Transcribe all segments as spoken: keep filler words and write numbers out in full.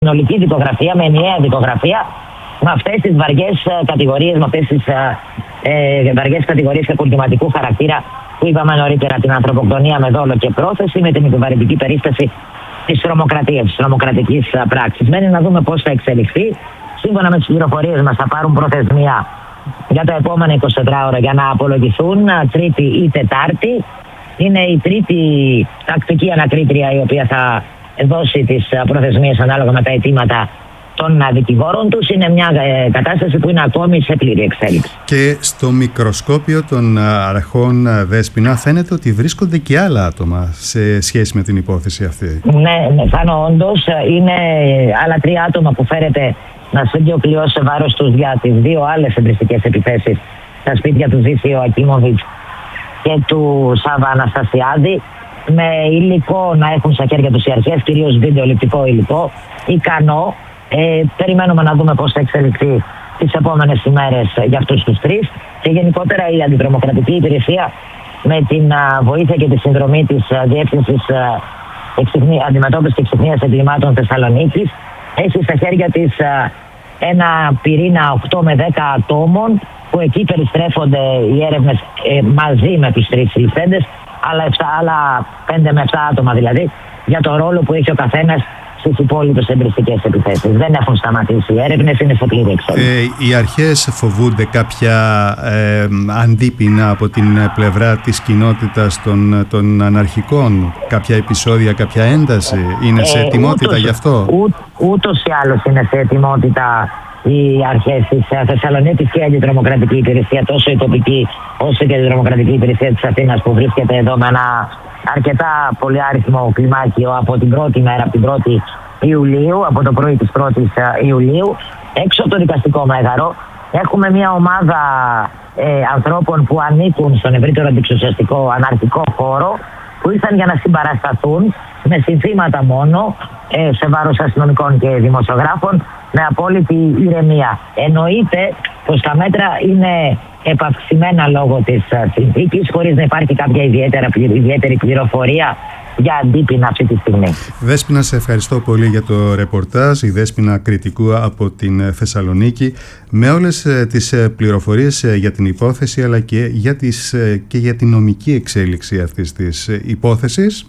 συνολική δικογραφία, με ενιαία δικογραφία, με αυτές τις βαριές κατηγορίες, με αυτές τις ε, βαριές κατηγορίες εκκουρτηματικού χαρακτήρα που είπαμε νωρίτερα, την ανθρωποκτονία με δόλο και πρόθεση, με την επιβαρυντική περίσταση της τρομοκρατίας, της τρομοκρατικής πράξης. Μένει να δούμε πώς θα εξελιχθεί. Σύμφωνα με τις πληροφορίες μας θα πάρουν προθεσμία για τα επόμενα εικοσιτέσσερις ώρα για να απολογηθούν, Τρίτη ή Τετάρτη. Είναι η τρίτη τακτική ανακρίτρια η οποία θα δώσει τις προθεσμίες ανάλογα με τα αιτήματα των δικηγόρων τους. Είναι μια ε, κατάσταση που είναι ακόμη σε πλήρη εξέλιξη. Και στο μικροσκόπιο των αρχών, Δέσποινα, φαίνεται ότι βρίσκονται και άλλα άτομα σε σχέση με την υπόθεση αυτή. Ναι, ναι, Θάνο, όντως είναι άλλα τρία άτομα που φέρεται να στείλει ο κλειός σε βάρος τους για τις δύο άλλες εμπριστικές επιθέσεις στα σπίτια του Ζήσιο Ακίμοβιτς και του Σάβα Αναστασιάδη, με υλικό να έχουν στα χέρια τους οι αρχές, κυρίως βιντεοληπτικό υλικό, ικανό. Ε, περιμένουμε να δούμε πώς θα εξελιχθεί τις επόμενες ημέρες για αυτούς τους τρεις. Και γενικότερα η αντιτρομοκρατική υπηρεσία, με την α, βοήθεια και τη συνδρομή της Διεύθυνσης Αντιμετώπισης και Εξυχνίας Εγκλημάτων Θεσσαλονίκης, έχει στα χέρια της α, ένα πυρήνα οκτώ με δέκα ατόμων, που εκεί περιστρέφονται οι έρευνες ε, μαζί με τους τρεις συλληφθέντες, αλλά άλλα πέντε με επτά άτομα δηλαδή, για το ρόλο που έχει ο καθένας στις υπόλοιπες εμπριστικές επιθέσεις. Δεν έχουν σταματήσει οι έρευνες, είναι σε πλήρη εξέλιξη. Ε, οι αρχές φοβούνται κάποια ε, αντίπεινα από την πλευρά της κοινότητας των, των αναρχικών, κάποια επεισόδια, κάποια ένταση, είναι σε ετοιμότητα ε, ούτως, γι' αυτό? Ού, ούτως ή άλλως είναι σε ετοιμότητα οι αρχές της Θεσσαλονίκης και η αντιτρομοκρατική υπηρεσία, τόσο η τοπική όσο και η αντιτρομοκρατική υπηρεσία της Αθήνας, που βρίσκεται εδώ με ένα αρκετά πολυάριθμο κλιμάκιο από την πρώτη μέρα, από την πρώτη Ιουλίου, από το πρωί της πρώτης Ιουλίου, έξω από το δικαστικό μέγαρο. Έχουμε μια ομάδα ε, ανθρώπων που ανήκουν στον ευρύτερο αντιξουσιαστικό αναρχικό χώρο, που ήρθαν για να συμπαρασταθούν με συνθήματα μόνο, ε, σε βάρος αστυνομικών και δημοσιογράφων, με απόλυτη ηρεμία. Εννοείται πως τα μέτρα είναι επαυξημένα λόγω της συνθήκης, χωρίς να υπάρχει κάποια ιδιαίτερα, ιδιαίτερη πληροφορία για αντίπεινα αυτή τη στιγμή. Δέσποινα, σε ευχαριστώ πολύ για το ρεπορτάζ. Η Δέσποινα Κρητικού από την Θεσσαλονίκη, με όλες τις πληροφορίες για την υπόθεση, αλλά και για, τις, και για την νομική εξέλιξη αυτής της υπόθεσης.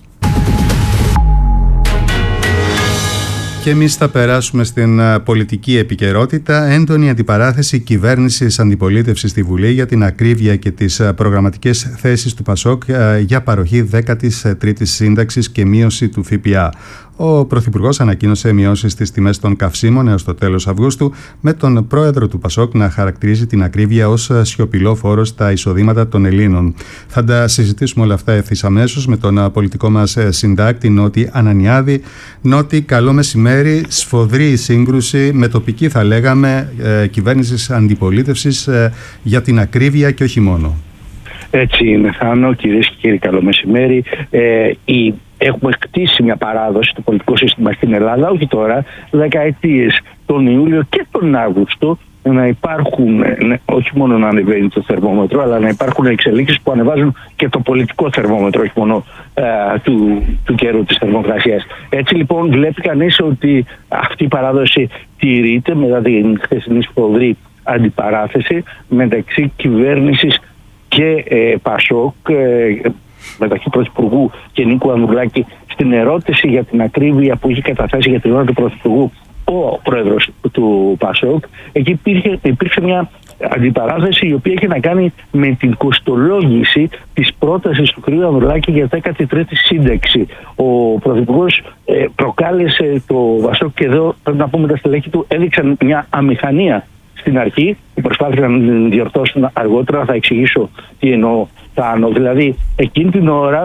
Και εμείς θα περάσουμε στην πολιτική επικαιρότητα. Έντονη αντιπαράθεση κυβέρνησης αντιπολίτευσης στη Βουλή για την ακρίβεια και τις προγραμματικές θέσεις του ΠΑΣΟΚ για παροχή δέκατης τρίτης σύνταξης και μείωση του ΦΠΑ. Ο Πρωθυπουργός ανακοίνωσε μειώσεις στις τιμές των καυσίμων έως το τέλος Αυγούστου, με τον πρόεδρο του ΠΑΣΟΚ να χαρακτηρίζει την ακρίβεια ως σιωπηλό φόρο στα εισοδήματα των Ελλήνων. Θα τα συζητήσουμε όλα αυτά ευθύς αμέσως με τον πολιτικό μας συντάκτη Νότι Ανανιάδη. Νότι, καλό μεσημέρι. Σφοδρή σύγκρουση με τοπική, θα λέγαμε, ε, κυβέρνησης αντιπολίτευσης ε, για την ακρίβεια και όχι μόνο. Έτσι είναι, Θάνο. Κυρίες και κύριοι, καλό μεσημέρι. Ε, η Έχουμε κτίσει μια παράδοση στο πολιτικό σύστημα στην Ελλάδα, όχι τώρα, δεκαετίες, τον Ιούλιο και τον Αύγουστο, να υπάρχουν, όχι μόνο να ανεβαίνει το θερμόμετρο, αλλά να υπάρχουν εξελίξεις που ανεβάζουν και το πολιτικό θερμόμετρο, όχι μόνο ε, του, του καιρού της θερμοκρασίας. Έτσι λοιπόν βλέπει κανείς ότι αυτή η παράδοση τηρείται μετά την χθεσινή σφοδρή αντιπαράθεση μεταξύ κυβέρνησης και ε, ΠΑΣΟΚ, ε, μεταξύ Πρωθυπουργού και Νίκου Ανδρουλάκη, στην ερώτηση για την ακρίβεια που είχε καταθέσει για την ώρα του Πρωθυπουργού ο πρόεδρος του ΠΑΣΟΚ. Εκεί υπήρχε, υπήρξε μια αντιπαράθεση η οποία είχε να κάνει με την κοστολόγηση της πρότασης του κ. Ανδρουλάκη για δέκατη τρίτη σύνταξη. Ο Πρωθυπουργός ε, προκάλεσε το ΠΑΣΟΚ και εδώ πρέπει να πούμε τα στελέχη του έδειξαν μια αμηχανία στην αρχή, προσπάθησαν να την διορθώσουν αργότερα, θα εξηγήσω τι εννοώ. Θάνο. Δηλαδή, εκείνη την ώρα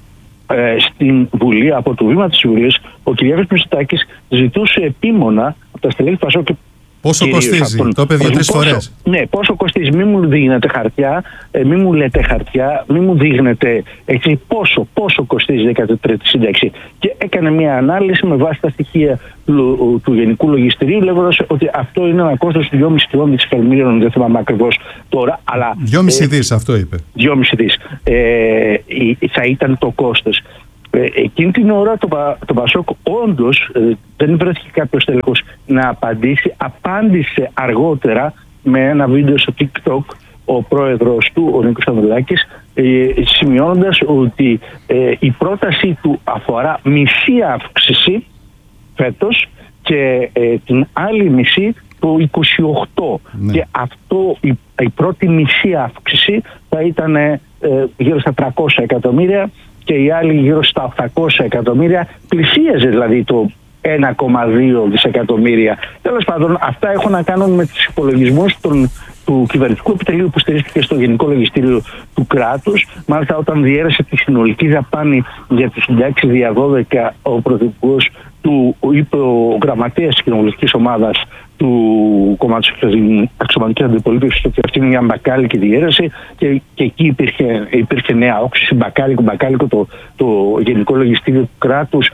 ε, στην Βουλή, από το βήμα της Βουλής, ο κ. Μητσοτάκης ζητούσε επίμονα από τα στελέχη του ΠΑΣΟΚ. Πόσο κοστίζει, τον... το είπε δύο-τρεις φορές. Ναι, πόσο κοστίζει, μη μου δείχνετε χαρτιά, ε, μη μου λέτε χαρτιά, μη μου δείχνετε έτσι, πόσο, πόσο κοστίζει η δέκατη τρίτη σύνταξη. Και έκανε μια ανάλυση με βάση τα στοιχεία του, του Γενικού Λογιστηρίου, λέγοντας ότι αυτό είναι ένα κόστος του δυόμισι εκατομμυρίων, δεν θυμάμαι ακριβώς τώρα. δυόμισι δις, αυτό είπε. δυόμισι δις ε, θα ήταν το κόστος. Ε, εκείνη την ώρα το, το Πασόκ όντως ε, δεν βρέθηκε κάποιος τέλεχος να απαντήσει. Απάντησε αργότερα με ένα βίντεο στο TikTok ο πρόεδρος του, ο Νίκος Ανδρουλάκης, ε, σημειώνοντας ότι ε, η πρότασή του αφορά μισή αύξηση φέτος και ε, την άλλη μισή το είκοσι οκτώ. Ναι. Και αυτό η, η πρώτη μισή αύξηση θα ήταν ε, γύρω στα τριακόσια εκατομμύρια και η άλλη γύρω στα οκτακόσια εκατομμύρια, πλησίαζε δηλαδή το ένα κόμμα δύο δισεκατομμύρια. Τέλος πάντων, αυτά έχουν να κάνουν με τους υπολογισμούς των, του κυβερνητικού επιτελείου που στηρίστηκε στο Γενικό Λογιστήριο του κράτους. Μάλιστα, όταν διέρεσε τη συνολική δαπάνη για τις συντάξεις δια δώδεκα, ο πρωθυπουργός του είπε ο γραμματέας της κοινοβουλευτικής ομάδας του κομμάτου της αξιωματικής αντιπολίτευσης ότι αυτή είναι μια μπακάλικη διέρεση και, και εκεί υπήρχε, υπήρχε νέα όξυση, μπακάλικο, μπακάλικο το, το Γενικό Λογιστήριο του κράτους.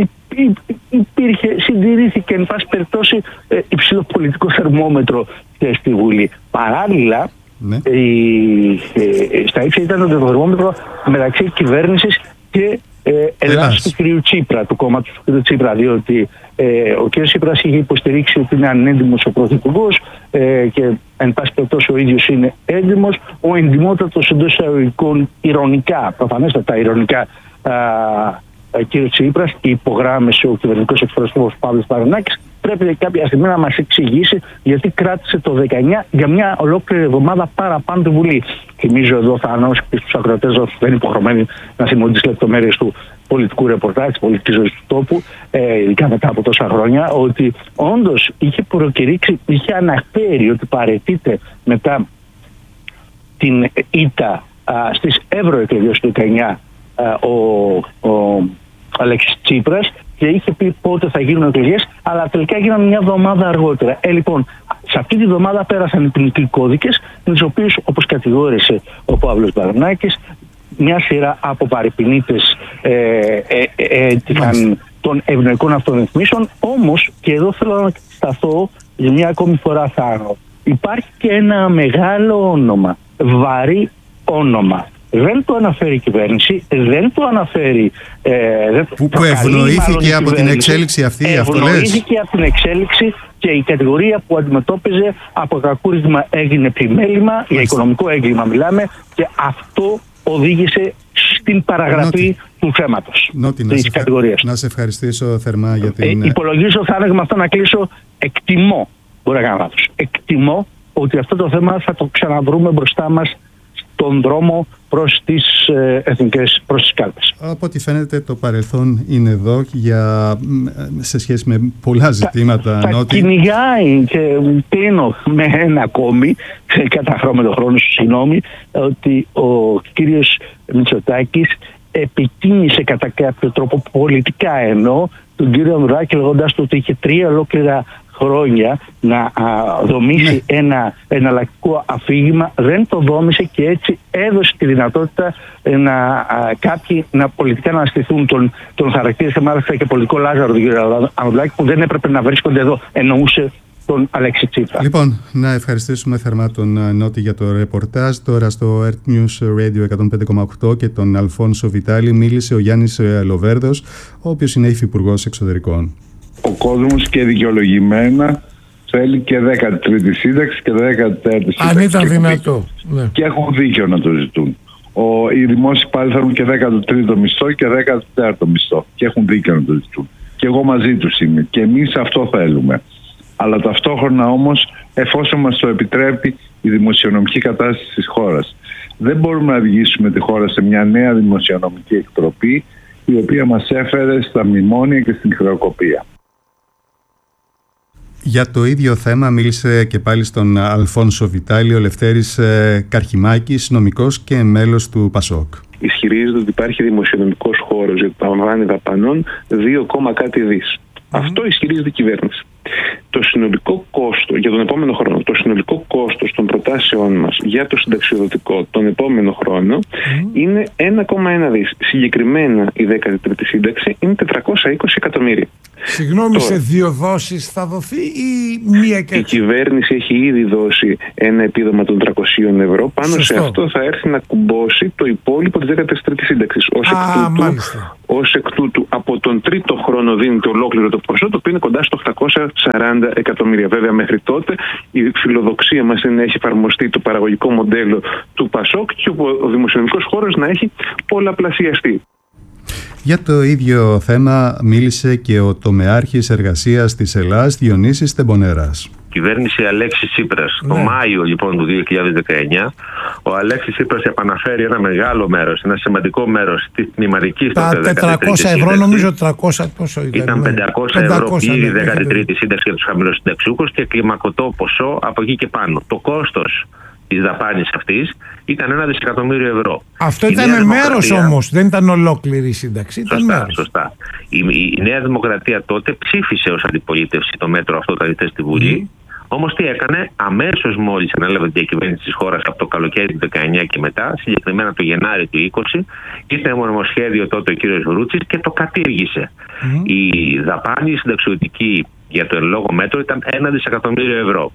Υπήρχε, συντηρήθηκε εν πάση περιπτώσει υψηλό πολιτικό θερμόμετρο στη Βουλή. Παράλληλα, ναι. η, ε, στα ύψη ήταν το θερμόμετρο μεταξύ κυβέρνησης και ε, Ελλάς του κ. Τσίπρα, του κόμματος του κ. Τσίπρα, διότι ε, ο κ. Τσίπρας είχε υποστηρίξει ότι είναι ανέντιμος ο πρωθυπουργός ε, και εν πάση περιπτώσει ο ίδιος είναι έντιμος. Ο εντιμότατος εντός εισαγωγικών ηρωνικά, προφανέστατα ηρωνικά, κ. Τσίπρας, και υπογράμμισε ο κυβερνητικός εκπρόσωπος Παύλος Βαρινάκης, πρέπει κάποια στιγμή να μας εξηγήσει γιατί κράτησε το δεκαεννιά για μια ολόκληρη εβδομάδα παραπάνω τη Βουλή. Θυμίζω εδώ, θα ανώσω και στους ακροατές που δεν είναι υποχρεωμένοι να θυμούν τις λεπτομέρειες του πολιτικού ρεπορτάζ, της πολιτικής ζωής του τόπου, ε, ειδικά μετά από τόσα χρόνια, ότι όντως είχε προκηρύξει, είχε αναφέρει ότι παραιτείται μετά την ήττα στις ευρωεκλογές του δεκαεννιά α, ο, ο Αλέξης Τσίπρας και είχε πει πότε θα γίνουν εκλογές, αλλά τελικά έγιναν μια εβδομάδα αργότερα. Ε, λοιπόν, σε αυτή τη εβδομάδα πέρασαν οι ποινικοί κώδικες, με τους οποίους, όπως κατηγόρησε ο Παύλος Βαρινάκης, μια σειρά από παρεπινίτες έτυχαν ε, ε, ε, των ευνοϊκών αυτών ρυθμίσεων. Όμως, και εδώ θέλω να σταθώ για μια ακόμη φορά, Θάνο, υπάρχει και ένα μεγάλο όνομα, βαρύ όνομα. Δεν το αναφέρει η κυβέρνηση, δεν το αναφέρει... Ε, δεν που, που ευνοήθηκε από την εξέλιξη αυτή, ευνοήθηκε από την εξέλιξη και η κατηγορία που αντιμετώπιζε από κακούρισμα έγινε επιμέλημα, Μάλιστα. για οικονομικό έγκλημα μιλάμε, και αυτό οδήγησε στην παραγραφή Νότι. του θέματος Νότι, της κατηγορίας. Να σε ευχαριστήσω θερμά για την... Ε, υπολογίζω, θα έλεγα με αυτό να κλείσω, εκτιμώ, μπορεί να κάνω λάθος, εκτιμώ ότι αυτό το θέμα θα το ξαναβρούμε μπροστά μας τον δρόμο προς τις ε, εθνικές, προς τις κάλπες. Από ό,τι φαίνεται το παρελθόν είναι εδώ για, σε σχέση με πολλά ζητήματα. Θα, θα κυνηγάει, και κλείνω με ένα ακόμη, καταχρώ με τον χρόνο σου, συγγνώμη, ότι ο κύριος Μητσοτάκης επιτίμησε κατά κάποιο τρόπο, πολιτικά εννοώ, τον κύριο Ανδρουλάκη, λέγοντας του ότι είχε τρία ολόκληρα χρόνια να α, δομήσει ναι. ένα εναλλακτικό αφήγημα. Δεν το δόμησε και έτσι έδωσε τη δυνατότητα να α, κάποιοι να πολιτικά να αναστηθούν τον, τον χαρακτήρα και μάλιστα και πολιτικό Λάζαρο του κ. Ανδρουλάκη, που δεν έπρεπε να βρίσκονται εδώ, εννοούσε τον Αλέξη Τσίπρα. Λοιπόν, να ευχαριστήσουμε θερμά τον Νότι για το ρεπορτάζ. Τώρα στο Earth News Radio εκατόν πέντε κόμμα οκτώ και τον Αλφόνσο Βιτάλη μίλησε ο Γιάννης Λοβέρδος, ο οποίος είναι υφυπουργός εξωτερικών. Ο κόσμος και δικαιολογημένα θέλει και δέκατη τρίτη σύνταξη και δέκατη τέταρτη σύνταξη. Αν ήταν δυνατό. Ναι. Και έχουν δίκιο να το ζητούν. Ο, οι δημόσιοι πάλι θέλουν και δέκατο τρίτο μισθό και δέκατο τέταρτο μισθό. Και έχουν δίκιο να το ζητούν. Και εγώ μαζί τους είμαι. Και εμείς αυτό θέλουμε. Αλλά ταυτόχρονα όμως, εφόσον μας το επιτρέπει η δημοσιονομική κατάσταση της χώρας, δεν μπορούμε να οδηγήσουμε τη χώρα σε μια νέα δημοσιονομική εκτροπή, η οποία μας έφερε στα μνημόνια και στην χρεοκοπία. Για το ίδιο θέμα μίλησε και πάλι στον Αλφόνσο Βιτάλη ο Λευτέρης Καρχημάκης, νομικός και μέλος του ΠΑΣΟΚ. Ισχυρίζεται ότι υπάρχει δημοσιονομικός χώρος για το ταβάνι δαπανών δύο, κάτι δις. Mm. Αυτό ισχυρίζεται η κυβέρνηση. Το συνολικό κόστος για τον επόμενο χρόνο, το συνολικό κόστος των προτάσεών μας για το συνταξιοδοτικό τον επόμενο χρόνο mm. είναι ένα κόμμα ένα δις. Συγκεκριμένα η δέκατη τρίτη σύνταξη είναι τετρακόσια είκοσι εκατομμύρια. Συγγνώμη, τώρα, σε δύο δόσεις θα δοθεί ή μία και έτσι? Η κυβέρνηση έχει ήδη δώσει ένα επίδομα των τριακοσίων ευρώ. Πάνω Σωστό. σε αυτό θα έρθει να κουμπώσει το υπόλοιπο της δέκατης τρίτης σύνταξης. Ως εκ τούτου, ως εκ τούτου, από τον τρίτο χρόνο δίνεται ολόκληρο το ποσό, το οποίο είναι κοντά στο οκτακόσια σαράντα εκατομμύρια. Βέβαια, μέχρι τότε η φιλοδοξία μας είναι να έχει εφαρμοστεί το παραγωγικό μοντέλο του Πασόκ και ο δημοσιονομικός χώρος να έχει πολλαπλασιαστεί. Για το ίδιο θέμα μίλησε και ο τομεάρχης εργασίας της Ελλάδας, Διονύσης Τεμπονέρας. Κυβέρνηση Αλέξη Τσίπρας. Ναι. Το Μάιο λοιπόν του δύο χιλιάδες δεκαεννιά, ο Αλέξης Τσίπρας επαναφέρει ένα μεγάλο μέρος, ένα σημαντικό μέρος της πνευματικής. Τα τετρακόσια ευρώ, νομίζω τριακόσια πόσο ήταν. Ήταν πεντακόσια ευρώ πλήρη δέκατη τρίτη σύνταξη για τους χαμηλοσυνταξιούχους και κλιμακωτό ποσό από εκεί και πάνω. Το κόστος της δαπάνης αυτής ήταν ένα δισεκατομμύριο ευρώ. Αυτό ήταν μέρος όμως, δεν ήταν ολόκληρη η σύνταξη. Ήταν σωστά, μέρος. σωστά. Η, η Νέα Δημοκρατία τότε ψήφισε ως αντιπολίτευση το μέτρο αυτό όταν ήρθε στη Βουλή. Mm. Όμως τι έκανε, αμέσως μόλις ανέλαβε τη διακυβέρνηση της χώρας από το καλοκαίρι του δεκαεννιά και μετά, συγκεκριμένα το Γενάρη του είκοσι, ήρθε ένα νομοσχέδιο τότε ο κύριος Βρούτσης και το κατήργησε. Mm. Η δαπάνη συνταξιωτική για το εν λόγω μέτρο ήταν ένα δισεκατομμύριο ευρώ.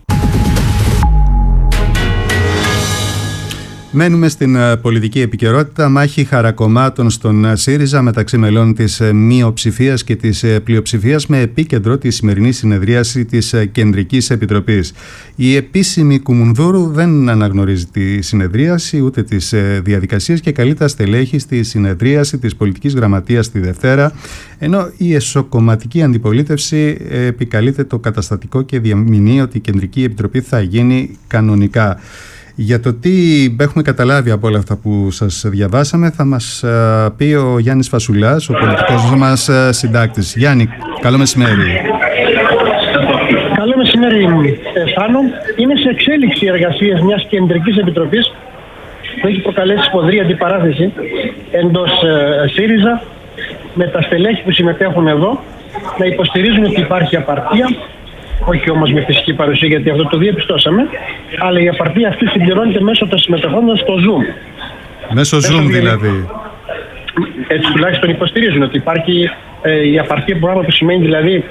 Μένουμε στην πολιτική επικαιρότητα. Μάχη χαρακομμάτων στον ΣΥΡΙΖΑ μεταξύ μελών της μειοψηφίας και της πλειοψηφίας, με επίκεντρο τη σημερινή συνεδρίαση της Κεντρικής Επιτροπής. Η επίσημη Κουμουνδούρου δεν αναγνωρίζει τη συνεδρίαση ούτε τις διαδικασίες και καλεί τα στελέχη στη συνεδρίαση της πολιτικής γραμματείας τη Δευτέρα, ενώ η εσωκομματική αντιπολίτευση επικαλείται το καταστατικό και διαμηνύει ότι η Κεντρική Επιτροπή θα γίνει κανονικά. Για το τι έχουμε καταλάβει από όλα αυτά που σας διαβάσαμε θα μας πει ο Γιάννης Φασουλάς, ο πολιτικός μας συντάκτης. Γιάννη, καλό μεσημέρι. Καλό μεσημέρι, Στάνο. Είναι σε εξέλιξη οι εργασίες μιας Κεντρικής Επιτροπής που έχει προκαλέσει σποδρή αντιπαράθεση εντός ΣΥΡΙΖΑ, με τα στελέχη που συμμετέχουν εδώ να υποστηρίζουν ότι υπάρχει απαρτία. Όχι όμως με φυσική παρουσία, γιατί αυτό το διαπιστώσαμε, αλλά η απαρτία αυτή συμπληρώνεται μέσω των συμμετεχόντων στο Zoom. Μέσω Zoom δηλαδή. Έτσι τουλάχιστον υποστηρίζουν ότι υπάρχει ε, η απαρτία, πράγμα που σημαίνει δηλαδή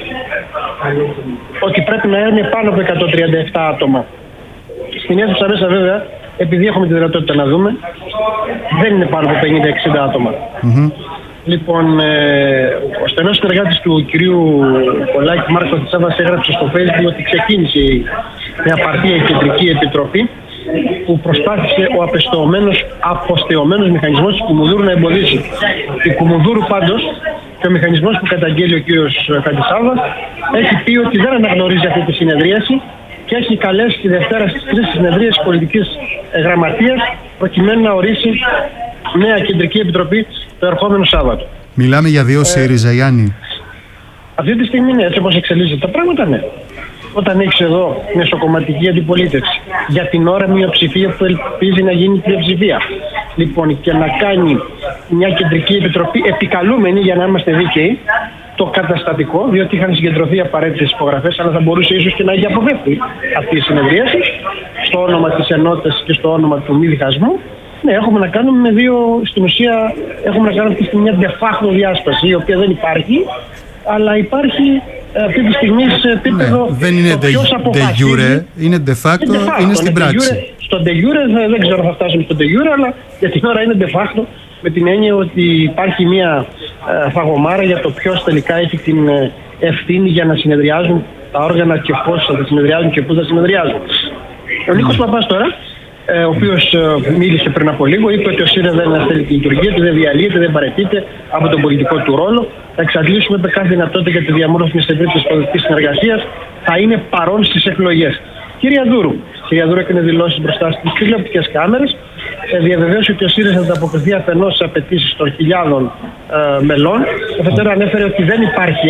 ότι πρέπει να είναι πάνω από εκατόν τριάντα επτά άτομα. Στην αίθουσα μέσα βέβαια, επειδή έχουμε τη δυνατότητα να δούμε, δεν είναι πάνω από πενήντα εξήντα άτομα. Mm-hmm. Λοιπόν, ε, ο στενός συνεργάτης του κυρίου Πολάκη, Μάρκο Θησάβας, έγραψε στο Facebook ότι ξεκίνησε μια απαρτία η Κεντρική Επιτροπή που προσπάθησε ο απεστεωμένος, αποστεωμένος μηχανισμός της Κουμουνδούρου να εμποδίσει. Η Κουμουνδούρου πάντως και ο μηχανισμός που καταγγέλει ο κύριος Χατζησάβας έχει πει ότι δεν αναγνωρίζει αυτή τη συνεδρίαση και έχει καλέσει τη Δευτέρα στις τρεις συνεδρίες της πολιτικής γραμματείας προκειμένου να ορίσει νέα Κεντρική Επιτροπή το ερχόμενο Σάββατο. Μιλάμε για δύο ε, ΣΥΡΙΖΑ, Γιάννη. Αυτή τη στιγμή είναι έτσι όπως εξελίσσεται τα πράγματα, ναι. Όταν έχεις εδώ μεσοκομματική αντιπολίτευση, για την ώρα μειοψηφία που ελπίζει να γίνει πλειοψηφία, λοιπόν, και να κάνει μια Κεντρική Επιτροπή επικαλούμενη, για να είμαστε δίκαιοι, το καταστατικό, διότι είχαν συγκεντρωθεί απαραίτητες υπογραφές, αλλά θα μπορούσε ίσως και να έχει αποφεύγει αυτή η συνεδρίαση στο όνομα της ενότητας και στο όνομα του μη διχασμού. Ναι, έχουμε να κάνουμε με δύο, στην ουσία έχουμε να κάνουμε αυτή μια de facto διάσπαση, η οποία δεν υπάρχει, αλλά υπάρχει αυτή τη στιγμή σε επίπεδο, ναι, δεν είναι de jure, είναι de facto, de facto είναι στην είναι πράξη. De jure, στο de jure δεν ξέρω αν θα φτάσουμε στο de jure, αλλά για την ώρα είναι de facto, με την έννοια ότι υπάρχει μια ε, φαγωμάρα για το ποιος τελικά έχει την ε, ευθύνη για να συνεδριάζουν τα όργανα και πώς θα συνεδριάζουν και πώς θα συνεδριάζουν. Ο Νίκος Παπάς τώρα, ο οποίος μίλησε πριν από λίγο, είπε ότι ο ΣΥΡΙΖΑ δεν θέλει τη λειτουργία του, δεν διαλύεται, δεν παραιτείται από τον πολιτικό του ρόλο. Θα εξαντλήσουμε με κάθε δυνατότητα για τη διαμόρφωση μιας ευρύτερης πολιτικής συνεργασίας. Θα είναι παρόν στις εκλογές. Κυρία Δούρου, κυρία Δούρου έκανε δηλώσεις μπροστά στις τηλεοπτικές κάμερες. Διαβεβαίωσε ότι ο ΣΥΡΙΖΑ θα ανταποκριθεί αφενός στις απαιτήσεις των χιλιάδων ε, μελών. Αφετέρου ανέφερε ότι δεν υπάρχει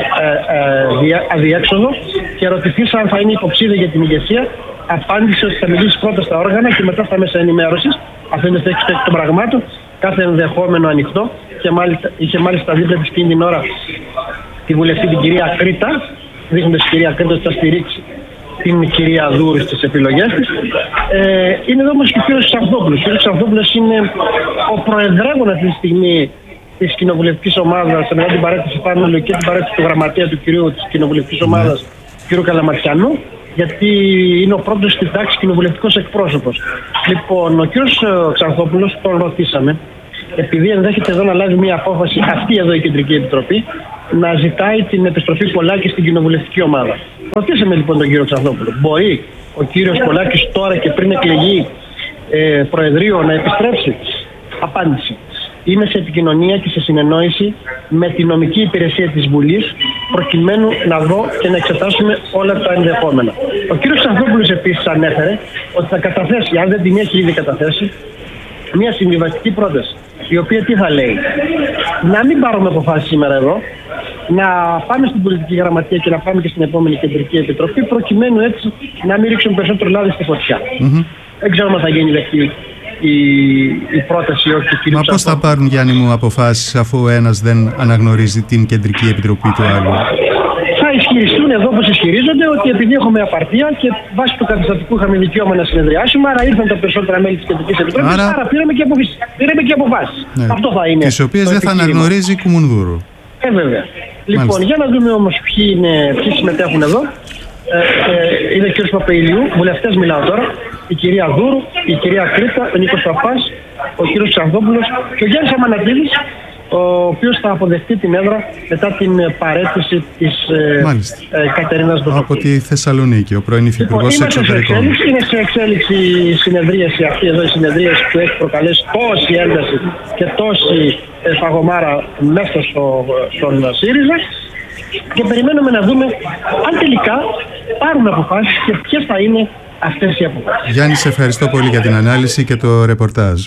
ε, ε, αδιέξοδο και ρωτηθείς αν θα είναι υποψήφια για την ηγεσία. Απάντησε ότι θα μιλήσει πρώτα στα όργανα και μετά στα μέσα ενημέρωσης. Αυτό είναι το έξω των πραγμάτων. Κάθε ενδεχόμενο ανοιχτό. Και μάλιστα, είχε μάλιστα δίπλα της εκείνη την ώρα τη βουλευτή την κυρία Κρήτα, δείχνοντας η κυρία Κρήτα ότι θα στηρίξει την κυρία Δούρου στις επιλογές της. Ε, είναι εδώ όμως και ο κύριος Ξανθόπουλος. Ο κύριος Ξανθόπουλος είναι ο προεδρεύων αυτή τη στιγμή της κοινοβουλευτικής ομάδας, μετά την παρέτηση Πάνελου και την παρέτηση του γραμματέα του κυρίου της κοινοβουλευτικής ομάδας, του κ. Καλαματιανού, γιατί είναι ο πρώτος στην τάξη κοινοβουλευτικός εκπρόσωπος. Λοιπόν, ο κ. Ξανθόπουλος, τον ρωτήσαμε, επειδή ενδέχεται εδώ να λάβει μια απόφαση, αυτή εδώ η Κεντρική Επιτροπή, να ζητάει την επιστροφή Πολάκη στην κοινοβουλευτική ομάδα. Ρωτήσαμε λοιπόν τον κύριο Ξανθόπουλο, μπορεί ο κύριος Πολάκης τώρα και πριν εκλεγεί ε, Προεδρείο να επιστρέψει? Απάντηση. Είμαι σε επικοινωνία και σε συνεννόηση με τη νομική υπηρεσία της Βουλής, προκειμένου να δω και να εξετάσουμε όλα τα ενδεχόμενα. Ο κύριος Ξανθόπουλος επίσης ανέφερε ότι θα καταθέσει, αν δεν την έχει ήδη καταθέσει, μια συμβιβαστική πρόταση, η οποία τι θα λέει? Να μην πάρουμε αποφάσεις σήμερα εδώ, να πάμε στην πολιτική γραμματεία και να πάμε και στην επόμενη Κεντρική Επιτροπή, προκειμένου έτσι να μην ρίξουν περισσότερο λάδι στη φωτιά. Mm-hmm. Δεν ξέρω αν θα γίνει δεκτή η, η πρόταση ή όχι. Μα πώς θα πάρουν, Γιάννη μου, αποφάσεις αφού ο ένας δεν αναγνωρίζει την Κεντρική Επιτροπή του άλλου? Θα ισχυριστούν εδώ όπως ισχυρίζονται ότι επειδή έχουμε απαρτία και βάσει του καταστατικού είχαμε δικαίωμα να συνεδριάσουμε, άρα ήρθαν τα περισσότερα μέλη της Κεντρικής Επιτροπής, άρα, άρα πήραμε και, αποφ... πήραμε και αποφάσεις. Ναι. Αυτό θα είναι. Τις οποίες δεν θα αναγνωρίζει η Κουμουνδούρου. Ε, βέβαια. Λοιπόν, Μάλιστα. για να δούμε όμως ποιοι, είναι, ποιοι συμμετέχουν εδώ. Ε, ε, είναι ο κ. Παπαϊλιού, βουλευτές μιλάω τώρα, η κυρία Δούρου, η κυρία Κρήτα, ο Νίκος Παπάς, ο κ. Ξανθόπουλος και ο Γιάννης Αμανατίδης, ο οποίος θα αποδεχτεί την έδρα μετά την παρέτηση της ε, ε, Κατερίνας Δούρου. Από τη Θεσσαλονίκη, ο πρώην Υφυπουργός λοιπόν, Εξωτερικών. Είναι σε εξέλιξη η συνεδρίαση αυτή εδώ, η συνεδρίαση που έχει προκαλέσει τόση ένταση και τόση ε, φαγωμάρα μέσα στο, στον ΣΥΡΙΖΑ. Και περιμένουμε να δούμε αν τελικά πάρουν αποφάσεις και ποιες θα είναι αυτές οι αποφάσεις. Γιάννη, σε ευχαριστώ πολύ για την ανάλυση και το ρεπορτάζ.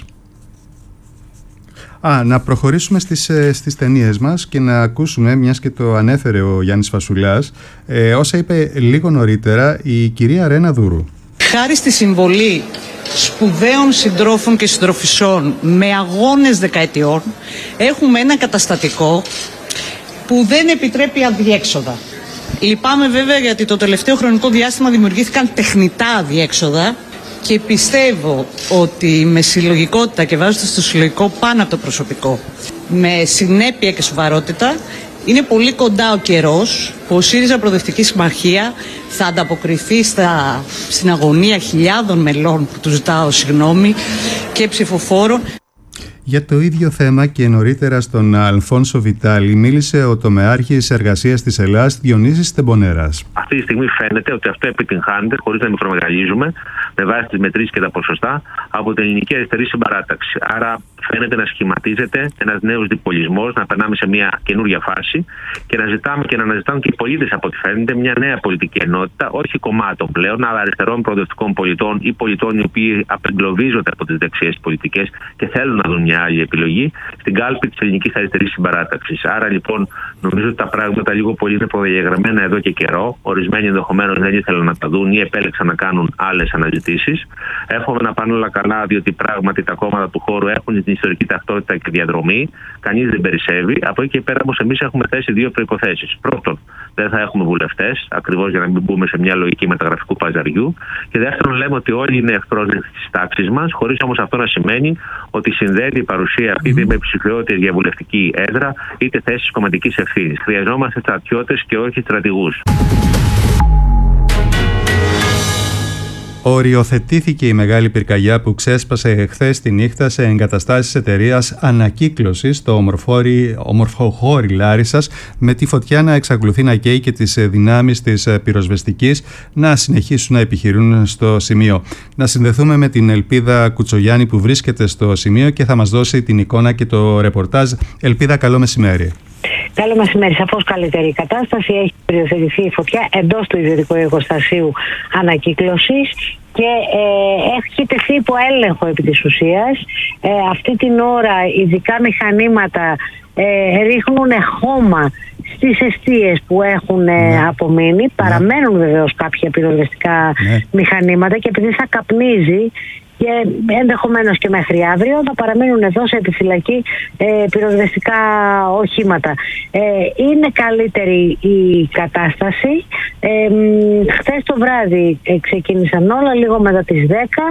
Α, να προχωρήσουμε στις, στις ταινίες μας και να ακούσουμε, μιας και το ανέφερε ο Γιάννης Φασουλάς, ε, όσα είπε λίγο νωρίτερα η κυρία Ρένα Δούρου. Χάρη στη συμβολή σπουδαίων συντρόφων και συντροφισσών με αγώνες δεκαετιών, έχουμε ένα καταστατικό που δεν επιτρέπει αδιέξοδα. Λυπάμαι βέβαια γιατί το τελευταίο χρονικό διάστημα δημιουργήθηκαν τεχνητά αδιέξοδα και πιστεύω ότι με συλλογικότητα και βάζοντας το συλλογικό πάνω από το προσωπικό, με συνέπεια και σοβαρότητα, είναι πολύ κοντά ο καιρός που ο ΣΥΡΙΖΑ Προοδευτική Συμμαχία θα ανταποκριθεί στα, στην αγωνία χιλιάδων μελών που του ζητάω συγγνώμη και ψηφοφόρων. Για το ίδιο θέμα και νωρίτερα στον Αλφόνσο Βιτάλη μίλησε ο τομεάρχης εργασίας της Ελλάδας Διονύσης Στεμπονέρας. Αυτή τη στιγμή φαίνεται ότι αυτό επιτυγχάνεται, χωρίς να μικρομεγαλίζουμε, με βάση τις μετρήσεις και τα ποσοστά, από την ελληνική αριστερή συμπαράταξη. Άρα φαίνεται να σχηματίζεται ένας νέος διπολισμός, να περνάμε σε μια καινούργια φάση και να ζητάμε και να αναζητάμε και οι πολίτες, από ό,τι φαίνεται, μια νέα πολιτική ενότητα, όχι κομμάτων πλέον, αλλά αριστερών προοδευτικών πολιτών ή πολιτών οι οποίοι απεγκλωβίζονται από τις δεξιές πολιτικές και θέλουν να δουν μια άλλη επιλογή στην κάλπη της ελληνικής αριστερής συμπαράταξης. Άρα λοιπόν νομίζω ότι τα πράγματα λίγο πολύ είναι προδιαγραμμένα εδώ και καιρό. Ορισμένοι ενδεχομένως δεν ήθελαν να τα δουν ή επέλεξαν να κάνουν άλλες αναζητήσεις. Εύχομαι να πάνε όλα καλά, διότι πράγματι τα κόμματα του χώρου έχουν την ιστορική ταυτότητα και διαδρομή. Κανείς δεν περισσεύει. Από εκεί και πέρα όμως εμείς έχουμε θέσει δύο προϋποθέσεις. Πρώτον, δεν θα έχουμε βουλευτές, ακριβώς για να μην μπούμε σε μια λογική μεταγραφικού παζαριού. Και δεύτερον, λέμε ότι όλοι είναι ευπρόσδεκτοι της τάξης μας, χωρίς όμως αυτό να σημαίνει ότι συνδέεται η παρουσία αυτή είτε με ψηφιότητα για βουλευτική έδρα είτε θέσεις κομματικής ευθύνης. Χρειαζόμαστε στρατιώτες και όχι στρατηγούς. Οριοθετήθηκε η μεγάλη πυρκαγιά που ξέσπασε εχθές τη νύχτα σε εγκαταστάσεις εταιρείας ανακύκλωσης στο ομορφοχώρι Λάρισσας, με τη φωτιά να εξακολουθεί να καίει και τις δυνάμεις της πυροσβεστικής να συνεχίσουν να επιχειρούν στο σημείο. Να συνδεθούμε με την Ελπίδα Κουτσογιάννη που βρίσκεται στο σημείο και θα μας δώσει την εικόνα και το ρεπορτάζ. Ελπίδα, καλό μεσημέρι. Καλό μεσημέρι. Σαφώς καλύτερη η κατάσταση. Έχει περιοθετηθεί η φωτιά εντός του ιδιωτικού εργοστασίου ανακύκλωσης και ε, έχει τεθεί υπό έλεγχο επί της ουσίας. Ε, αυτή την ώρα ειδικά μηχανήματα ε, ρίχνουν χώμα στις εστίες που έχουν ε, ναι. απομείνει. Ναι. Παραμένουν βεβαίως κάποια πυροσβεστικά ναι. μηχανήματα και επειδή θα καπνίζει και ενδεχομένως και μέχρι αύριο θα παραμείνουν εδώ σε επιφυλακή ε, πυροσβεστικά οχήματα. Ε, είναι καλύτερη η κατάσταση. Ε, χθες το βράδυ ε, ξεκίνησαν όλα λίγο μετά τις δέκα.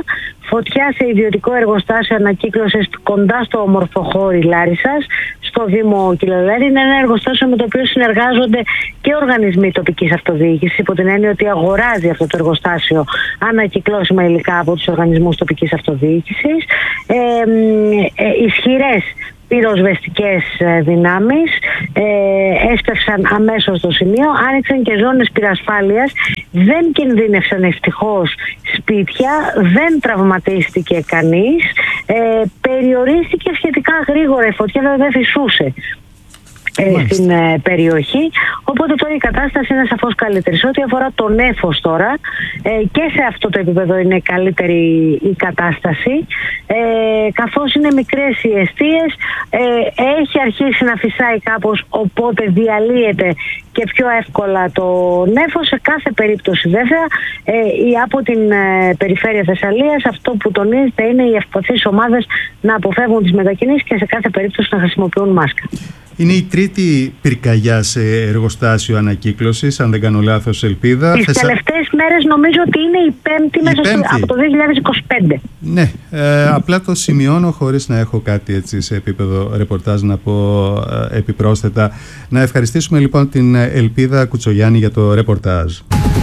φωτιά σε ιδιωτικό εργοστάσιο ανακύκλωσης κοντά στο Ομορφοχώρι Λάρισσας, στο Δήμο Κυλελέρη. Είναι ένα εργοστάσιο με το οποίο συνεργάζονται και οργανισμοί τοπικής αυτοδιοίκησης, υπό την έννοια ότι αγοράζει αυτό το εργοστάσιο ανακυκλώσιμα υλικά από τους οργανισμούς τοπικής αυτοδιοίκησης. Ε, ε, ισχυρές πυροσβεστικές δυνάμεις ε, έστευσαν αμέσως στο σημείο, άνοιξαν και ζώνες πυρασφάλειας, δεν κινδύνευσαν ευτυχώς σπίτια, δεν τραυματίστηκε κανείς, ε, περιορίστηκε σχετικά γρήγορα η φωτιά, βέβαια δεν φυσούσε Ε, στην ε, περιοχή, οπότε τώρα η κατάσταση είναι σαφώς καλύτερη. Σε ό,τι αφορά το νέφος τώρα, ε, και σε αυτό το επίπεδο είναι καλύτερη η κατάσταση, ε, καθώς είναι μικρές οι εστίες, ε, έχει αρχίσει να φυσάει κάπως, οπότε διαλύεται και πιο εύκολα το νέφος. Σε κάθε περίπτωση βέβαια, ε, η, από την ε, περιφέρεια Θεσσαλίας, αυτό που τονίζεται είναι οι ευπαθείς ομάδες να αποφεύγουν τις μετακινήσεις και σε κάθε περίπτωση να χρησιμοποιούν μάσκα. Είναι η τρίτη πυρκαγιά σε εργοστάσιο ανακύκλωσης, αν δεν κάνω λάθος, Ελπίδα. Τις Θεσσα... τελευταίες μέρες νομίζω ότι είναι η πέμπτη, η μέσα πέμπτη. Στο, από το δύο χιλιάδες είκοσι πέντε. Ναι, ε, απλά το σημειώνω χωρίς να έχω κάτι έτσι σε επίπεδο ρεπορτάζ να πω ε, επιπρόσθετα. Να ευχαριστήσουμε λοιπόν την Ελπίδα Κουτσογιάννη για το ρεπορτάζ.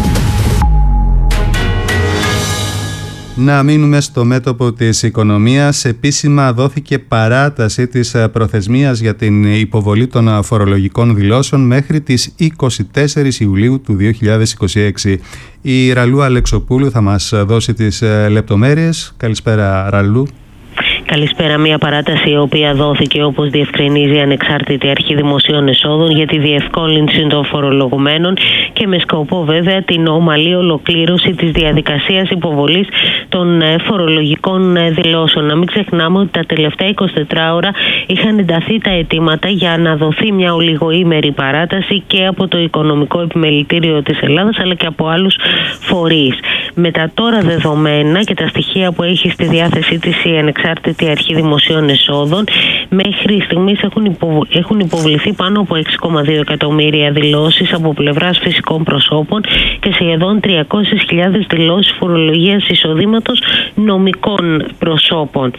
Να μείνουμε στο μέτωπο της οικονομίας. Επίσημα δόθηκε παράταση της προθεσμίας για την υποβολή των φορολογικών δηλώσεων μέχρι τις είκοσι τέσσερις Ιουλίου του δύο χιλιάδες είκοσι έξι. Η Ραλού Αλεξοπούλου θα μας δώσει τις λεπτομέρειες. Καλησπέρα, Ραλού. Καλησπέρα. Μια παράταση η οποία δόθηκε, όπως διευκρινίζει η Ανεξάρτητη Αρχή Δημοσίων Εσόδων, για τη διευκόλυνση των φορολογουμένων και με σκοπό βέβαια την ομαλή ολοκλήρωση της διαδικασίας υποβολής των φορολογικών δηλώσεων. Να μην ξεχνάμε ότι τα τελευταία εικοσιτέσσερις ώρα είχαν ενταθεί τα αιτήματα για να δοθεί μια ολιγοήμερη παράταση και από το Οικονομικό Επιμελητήριο της Ελλάδας αλλά και από άλλους φορείς. Με τα τώρα δεδομένα και τα στοιχεία που έχει στη διάθεσή της η Ανεξάρτητη Αρχή Δημοσίων Εσόδων, μέχρι στιγμής έχουν, υποβ... έχουν υποβληθεί πάνω από έξι κόμμα δύο εκατομμύρια δηλώσεις από πλευράς φυσικών προσώπων και σχεδόν τριακόσιες χιλιάδες δηλώσεις φορολογίας εισοδήματος νομικών προσώπων.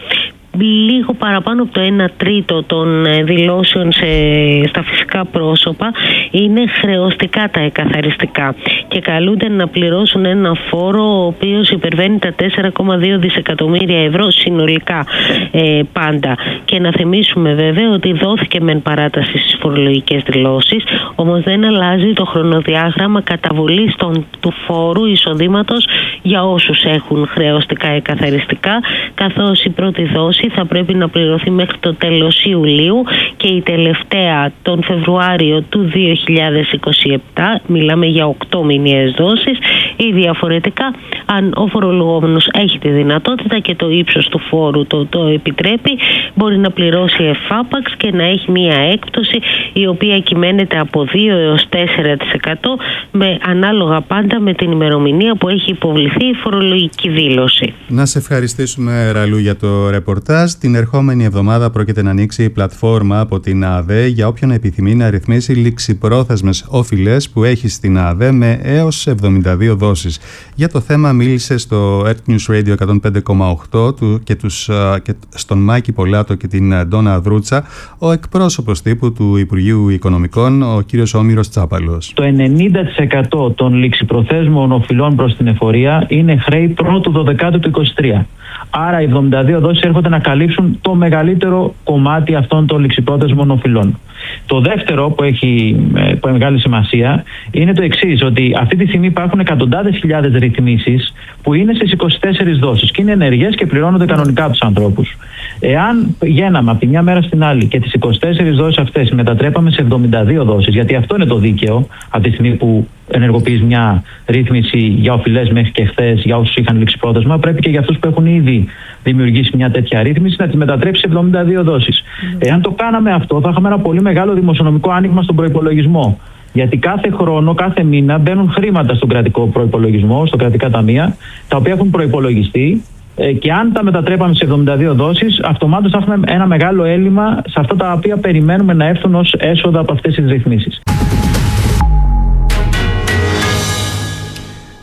Λίγο παραπάνω από το ένα τρίτο των δηλώσεων σε, στα φυσικά πρόσωπα είναι χρεωστικά τα εκαθαριστικά και καλούνται να πληρώσουν ένα φόρο ο οποίος υπερβαίνει τα τέσσερα κόμμα δύο δισεκατομμύρια ευρώ συνολικά ε, πάντα. Και να θυμίσουμε βέβαια ότι δόθηκε μεν παράταση στις φορολογικές δηλώσεις, όμως δεν αλλάζει το χρονοδιάγραμμα καταβολής των, του φόρου εισοδήματος για όσους έχουν χρεωστικά εκαθαριστικά, καθώς η πρώτη δόση θα πρέπει να πληρωθεί μέχρι το τέλος Ιουλίου και η τελευταία τον Φεβρουάριο του δύο χιλιάδες είκοσι επτά. Μιλάμε για οκτώ μηνιαίες δόσεις, ή διαφορετικά αν ο φορολογούμενος έχει τη δυνατότητα και το ύψος του φόρου το, το επιτρέπει, μπορεί να πληρώσει εφάπαξ και να έχει μία έκπτωση η οποία κυμαίνεται από δύο έως τέσσερα τοις εκατό με, ανάλογα πάντα με την ημερομηνία που έχει υποβληθεί η φορολογική δήλωση. Να σε ευχαριστήσουμε, Ραλού, για το ρεπορτάζ. Την ερχόμενη εβδομάδα πρόκειται να ανοίξει η πλατφόρμα από την ΑΔΕ για όποιον επιθυμεί να ρυθμίσει ληξιπρόθεσμες οφειλές που έχει στην ΑΔΕ με έως εβδομήντα δύο δόσεις. Για το θέμα μίλησε στο Earth News Radio εκατόν πέντε κόμμα οκτώ του και, τους, και στον Μάκη Πολάτο και την Ντόνα Δρούτσα ο εκπρόσωπος τύπου του Υπουργείου Οικονομικών, ο κύριος Όμηρος Τσάπαλος. Το ενενήντα τοις εκατό των ληξιπροθέσμων οφειλών προς την εφορία είναι χρέη πρώτου δωδεκάτου του είκοσι τρία. Άρα οι εβδομήντα δύο δόσεις έρχονται να καλύψουν το μεγαλύτερο κομμάτι αυτών των ληξιπρόθεσμων οφειλών. Το δεύτερο που έχει, που έχει μεγάλη σημασία είναι το εξής, ότι αυτή τη στιγμή υπάρχουν εκατοντάδες χιλιάδες ρυθμίσεις που είναι στις είκοσι τέσσερις δόσεις και είναι ενεργές και πληρώνονται κανονικά από τους ανθρώπους. Εάν πηγαίναμε από τη μια μέρα στην άλλη και τις είκοσι τέσσερις δόσεις αυτές μετατρέπαμε σε εβδομήντα δύο δόσεις, γιατί αυτό είναι το δίκαιο από τη στιγμή που ενεργοποιείς μια ρύθμιση για οφειλές μέχρι και χθες για όσους είχαν ληξιπρόθεσμα, πρέπει και για αυτούς που έχουν ήδη δημιουργήσει μια τέτοια ρύθμιση να τις μετατρέψει σε εβδομήντα δύο δόσεις. Mm. Εάν το κάναμε αυτό, θα είχαμε ένα πολύ μεγάλο δημοσιονομικό άνοιγμα στον προϋπολογισμό. Γιατί κάθε χρόνο, κάθε μήνα μπαίνουν χρήματα στον κρατικό προϋπολογισμό, στο κρατικά ταμεία, τα οποία έχουν προϋπολογιστεί. Και αν τα μετατρέπαμε σε εβδομήντα δύο δόσεις, αυτομάτως θα έχουμε ένα μεγάλο έλλειμμα σε αυτά τα οποία περιμένουμε να έρθουν ως έσοδα από αυτές τις ρυθμίσεις.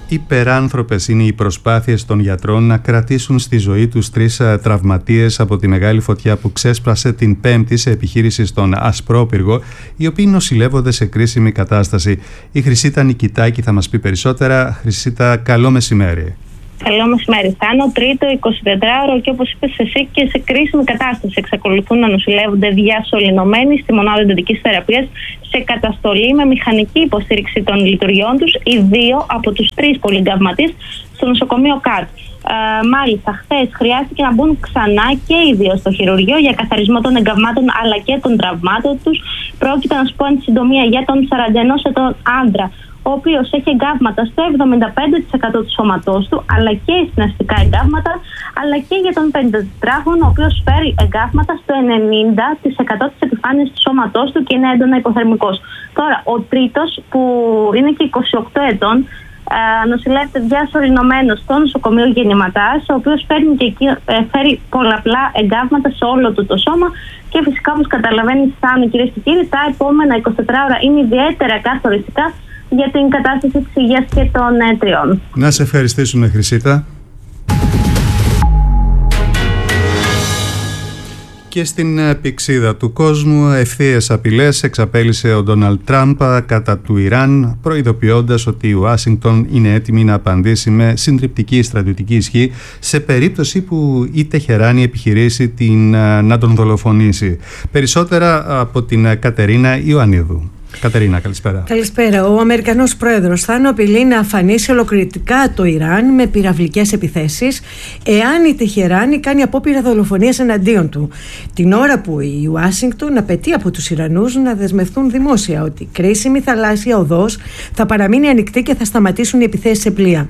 Υπεράνθρωπες είναι οι προσπάθειες των γιατρών να κρατήσουν στη ζωή τους τρεις τραυματίες από τη μεγάλη φωτιά που ξέσπασε την Πέμπτη σε επιχείρηση στον Ασπρόπυργο, οι οποίοι νοσηλεύονται σε κρίσιμη κατάσταση. Η Χρυσίτα Νικητάκη θα μας πει περισσότερα. Χρυσίτα, καλό μεσημέρι. Καλό μεσημέρι. Θάνο, τρίτο εικοσιτετράωρο και όπως είπες εσύ και σε κρίσιμη κατάσταση. Εξακολουθούν να νοσηλεύονται διασωληνωμένοι στη μονάδα εντατικής θεραπείας σε καταστολή με μηχανική υποστήριξη των λειτουργιών τους, οι δύο από τους τρεις πολυγκαυματίες στο νοσοκομείο ΚΑΤ. Ε, μάλιστα, χθες χρειάστηκε να μπουν ξανά και οι δύο στο χειρουργείο για καθαρισμό των εγκαυμάτων αλλά και των τραυμάτων τους. Πρόκειται, να σου πω εν συντομία, για τον σαράντα ενός ετών άντρα, ο οποίος έχει εγκάβματα στο εβδομήντα πέντε τοις εκατό του σώματός του, αλλά και συναστικά εγκάβματα, αλλά και για τον πενηντατετράχρονο, ο οποίος φέρει εγκάβματα στο ενενήντα τοις εκατό της επιφάνειας του σώματός του και είναι έντονα υποθερμικός. Τώρα, ο τρίτος, που είναι και είκοσι οκτώ ετών, ε, νοσηλεύεται διασωληνωμένος στο νοσοκομείο Γεννηματάς, ο οποίος φέρνει και εκεί, ε, φέρει πολλαπλά εγκάβματα σε όλο του το σώμα. Και φυσικά, όπως καταλαβαίνεις, Θάνο, κυρίες και κύριοι, τα επόμενα εικοσιτέσσερις ώρα είναι ιδιαίτερα καθοριστικά για την κατάσταση της υγείας και των ε, τριών. Να σε ευχαριστήσουμε, Χρυσίτα. Και στην πηξίδα του κόσμου, ευθείες απειλές εξαπέλυσε ο Ντόναλντ Τραμπ κατά του Ιράν, προειδοποιώντας ότι η Ουάσιγκτον είναι έτοιμη να απαντήσει με συντριπτική στρατιωτική ισχύ σε περίπτωση που η Τεχεράνη επιχειρήσει την, να τον δολοφονήσει. Περισσότερα από την Κατερίνα Ιωαννίδου. Κατερίνα, καλησπέρα. Καλησπέρα. Ο Αμερικανός πρόεδρος Θάνο απειλεί να αφανίσει ολοκληρωτικά το Ιράν με πυραυλικές επιθέσεις εάν η Τεχεράνη κάνει απόπειρα δολοφονίας εναντίον του. Την ώρα που η Ουάσιγκτον απαιτεί από τους Ιρανούς να δεσμευτούν δημόσια ότι η κρίσιμη θαλάσσια οδός θα παραμείνει ανοιχτή και θα σταματήσουν οι επιθέσεις σε πλοία.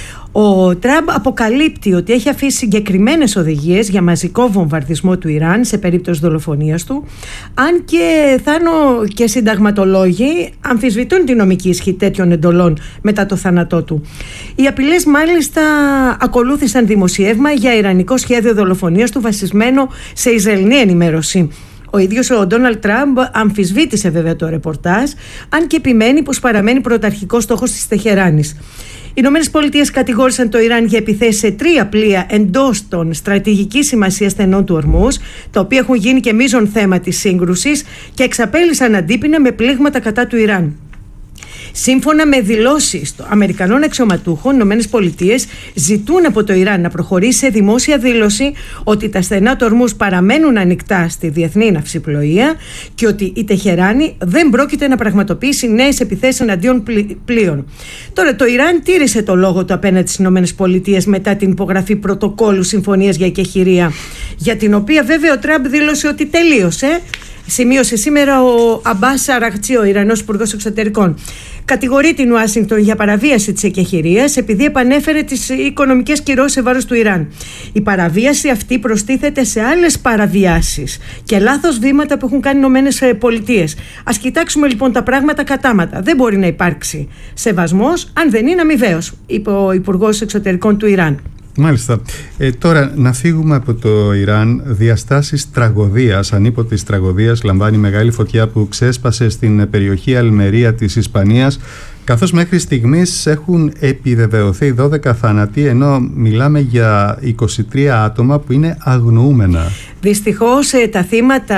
Ο Τραμπ αποκαλύπτει ότι έχει αφήσει συγκεκριμένες οδηγίες για μαζικό βομβαρδισμό του Ιράν σε περίπτωση δολοφονίας του, αν και Θάνο και συνταγματολόγοι αμφισβητούν τη νομική ισχύ τέτοιων εντολών μετά το θάνατό του. Οι απειλές μάλιστα ακολούθησαν δημοσιεύμα για ιρανικό σχέδιο δολοφονίας του βασισμένο σε Ισραηλινή ενημέρωση. Ο ίδιος ο Ντόναλντ Τραμπ αμφισβήτησε βέβαια το ρεπορτάζ, αν και επιμένει πως παραμένει πρωταρχικός στόχος της Τεχεράνης. Οι Ηνωμένες Πολιτείες κατηγόρησαν το Ιράν για επιθέσεις σε τρία πλοία εντός των στρατηγικής σημασίας στενών του Ορμούζ, τα οποία έχουν γίνει και μείζον θέμα της σύγκρουσης και εξαπέλυσαν αντίπεινα με πλήγματα κατά του Ιράν. Σύμφωνα με δηλώσεις των Αμερικανών αξιωματούχων, οι Ηνωμένες Πολιτείες ζητούν από το Ιράν να προχωρήσει σε δημόσια δήλωση ότι τα στενά του Ορμούζ παραμένουν ανοιχτά στη διεθνή ναυσιπλοεία και ότι η Τεχεράνη δεν πρόκειται να πραγματοποιήσει νέες επιθέσεις εναντίον πλοίων. Τώρα, το Ιράν τήρησε το λόγο του απέναντι στις Ηνωμένες Πολιτείες μετά την υπογραφή πρωτοκόλλου συμφωνίας για εκεχηρία, για την οποία βέβαια ο Τραμπ δήλωσε ότι τελείωσε. Σημείωσε σήμερα ο Αμπάς Αραγτσί, ο Ιρανός Υπουργός Εξωτερικών. Κατηγορεί την Ουάσιγκτον για παραβίαση της εκεχηρίας επειδή επανέφερε τις οικονομικές κυρώσεις σε βάρος του Ιράν. Η παραβίαση αυτή προστίθεται σε άλλες παραβιάσεις και λάθος βήματα που έχουν κάνει οι Ηνωμένες Πολιτείες. Ας κοιτάξουμε λοιπόν τα πράγματα κατάματα. Δεν μπορεί να υπάρξει σεβασμός αν δεν είναι αμοιβαίος, είπε ο Υπουργός Εξωτερικών του Ιράν. Μάλιστα. Ε, τώρα να φύγουμε από το Ιράν. Διαστάσεις τραγωδίας, ανίποτης τραγωδίας, λαμβάνει μεγάλη φωτιά που ξέσπασε στην περιοχή Αλμερία της Ισπανίας, καθώς μέχρι στιγμής έχουν επιβεβαιωθεί δώδεκα θάνατοι, ενώ μιλάμε για είκοσι τρία άτομα που είναι αγνοούμενα. Δυστυχώς τα θύματα,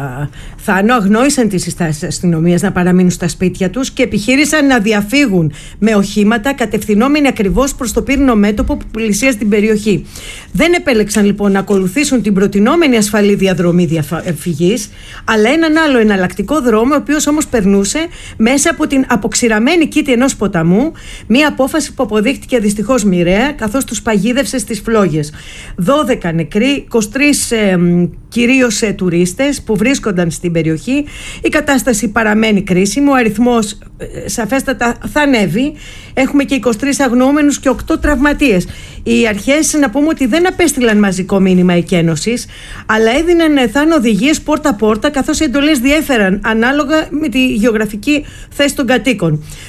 Θάνο, αγνόησαν τις συστάσεις της αστυνομίας να παραμείνουν στα σπίτια τους και επιχείρησαν να διαφύγουν με οχήματα κατευθυνόμενοι ακριβώς προς το πύρινο μέτωπο που πλησίαζε την περιοχή. Δεν επέλεξαν λοιπόν να ακολουθήσουν την προτινόμενη ασφαλή διαδρομή διαφυγής, αλλά έναν άλλο εναλλακτικό δρόμο, ο οποίος όμως περνούσε μέσα από την αποξηραμένη κήτη ενός ποταμού, μια απόφαση που αποδείχτηκε δυστυχώς μοιραία, καθώς τους παγίδευσε στις φλόγες. δώδεκα νεκροί, είκοσι τρεις ε, κυρίως ε, τουρίστες που βρίσκονταν στην περιοχή. Η κατάσταση παραμένει κρίσιμη, ο αριθμός ε, σαφέστατα θα ανέβει. Έχουμε και είκοσι τρεις αγνοούμενους και οκτώ τραυματίες. Οι αρχές, να πούμε ότι δεν απέστειλαν μαζικό μήνυμα εκένωσης, αλλά έδιναν Θάνο οδηγίες πόρτα-πόρτα, καθώς οι εντολές διέφεραν ανάλογα με τη γεωγραφική θέση των κατοίκων.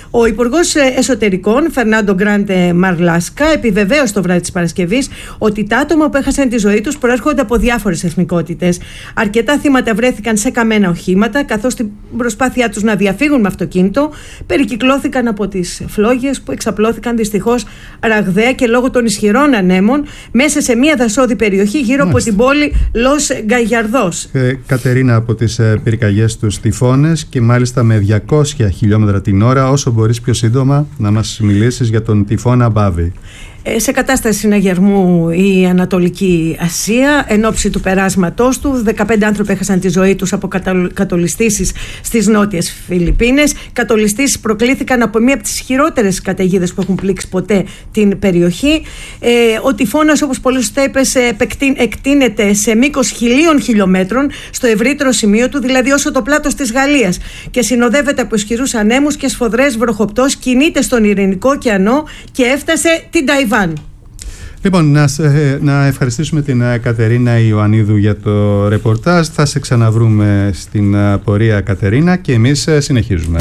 Ο Υπουργός Εσωτερικών, Φερνάντο Γκράντε Μαρλάσκα, επιβεβαίωσε το βράδυ της Παρασκευής ότι τα άτομα που έχασαν τη ζωή τους προέρχονται από διάφορες εθνικότητες. Αρκετά θύματα βρέθηκαν σε καμένα οχήματα, καθώς στην προσπάθειά τους να διαφύγουν με αυτοκίνητο, περικυκλώθηκαν από τις φλόγες που εξαπλώθηκαν δυστυχώς ραγδαία και λόγω των ισχυρών ανέμων μέσα σε μια δασόδη περιοχή γύρω Μάλιστα. από την πόλη Λος Γκαγιαρδός. Ε, Κατερίνα, από τις ε, πυρκαγιές τους τυφώνες και μάλιστα με διακόσια χιλιόμετρα την ώρα, όσο μπορείς πιο σύντομα να μας μιλήσεις για τον τυφώνα Μπάβη. Σε κατάσταση συναγερμού η Ανατολική Ασία εν ώψη του περάσματός του. δεκαπέντε άνθρωποι έχασαν τη ζωή τους από κατολιστήσεις στις νότιες Φιλιππίνες. Κατολιστήσεις προκλήθηκαν από μία από τις χειρότερες καταιγίδες που έχουν πλήξει ποτέ την περιοχή. Ε, ο τυφώνας, όπως πολύ σωστά είπες, εκτείνεται σε μήκος χιλίων χιλιόμετρων στο ευρύτερο σημείο του, δηλαδή όσο το πλάτος της Γαλλίας, και συνοδεύεται από ισχυρούς ανέμους και σφοδρές βροχοπτώσεις. Κινείται στον Ειρηνικό ωκεανό και έφτασε την Ταϊβάν. Λοιπόν, να, να ευχαριστήσουμε την Κατερίνα Ιωαννίδου για το ρεπορτάζ. Θα σε ξαναβρούμε στην πορεία, Κατερίνα, και εμείς συνεχίζουμε.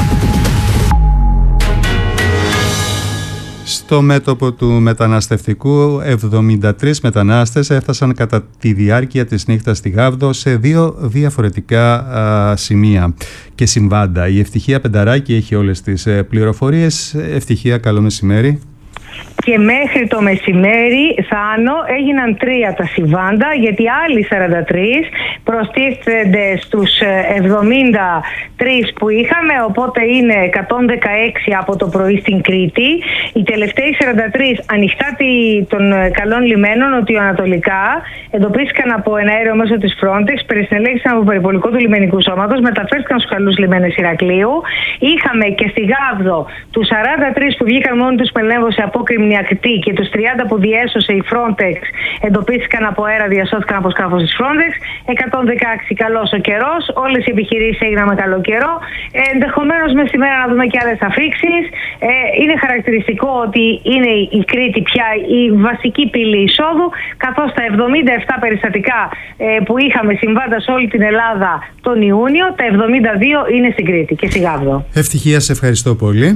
Στο μέτωπο του μεταναστευτικού, εβδομήντα τρεις μετανάστες έφτασαν κατά τη διάρκεια της νύχτας στη Γάβδο σε δύο διαφορετικά α, σημεία και συμβάντα. Η Ευτυχία Πενταράκη έχει όλες τις πληροφορίες. Ευτυχία, καλό μεσημέρι. Και μέχρι το μεσημέρι, Θάνο, έγιναν τρία τα συμβάντα, γιατί άλλοι σαράντα τρεις προστίθενται στους εβδομήντα τρεις που είχαμε, οπότε είναι εκατόν δεκαέξι από το πρωί στην Κρήτη. Οι τελευταίοι σαράντα τρεις ανοιχτά των καλών λιμένων νοτιοανατολικά εντοπίστηκαν από ένα αέριο μέσω της Frontex, περισυνελέγησαν από περιπολικό του λιμενικού σώματος, μεταφέρθηκαν στους καλούς λιμένες Ηρακλείου. Είχαμε και στη Γάβδο τους σαράντα τρεις που βγήκαν μόνοι τους με ελέμβωση απόκρημνη ακτή και τους τριάντα που διέσωσε η Frontex εντοπίστηκαν από αέρα, διασώθηκαν από σκάφος της Frontex. εκατόν δεκαέξι καλός ο καιρός, όλες οι επιχειρήσεις έγιναν με καλό καιρό. Ε, ενδεχομένως μέσα στη μέρα να δούμε και άλλες αφίξεις. Ε, είναι χαρακτηριστικό ότι είναι η Κρήτη πια η βασική πύλη εισόδου, καθώς τα εβδομήντα επτά περιστατικά ε, που είχαμε συμβάντα σε όλη την Ελλάδα τον Ιούνιο, τα εβδομήντα δύο είναι στην Κρήτη και στη Γάβδο. Ευτυχία, σε ευχαριστώ πολύ.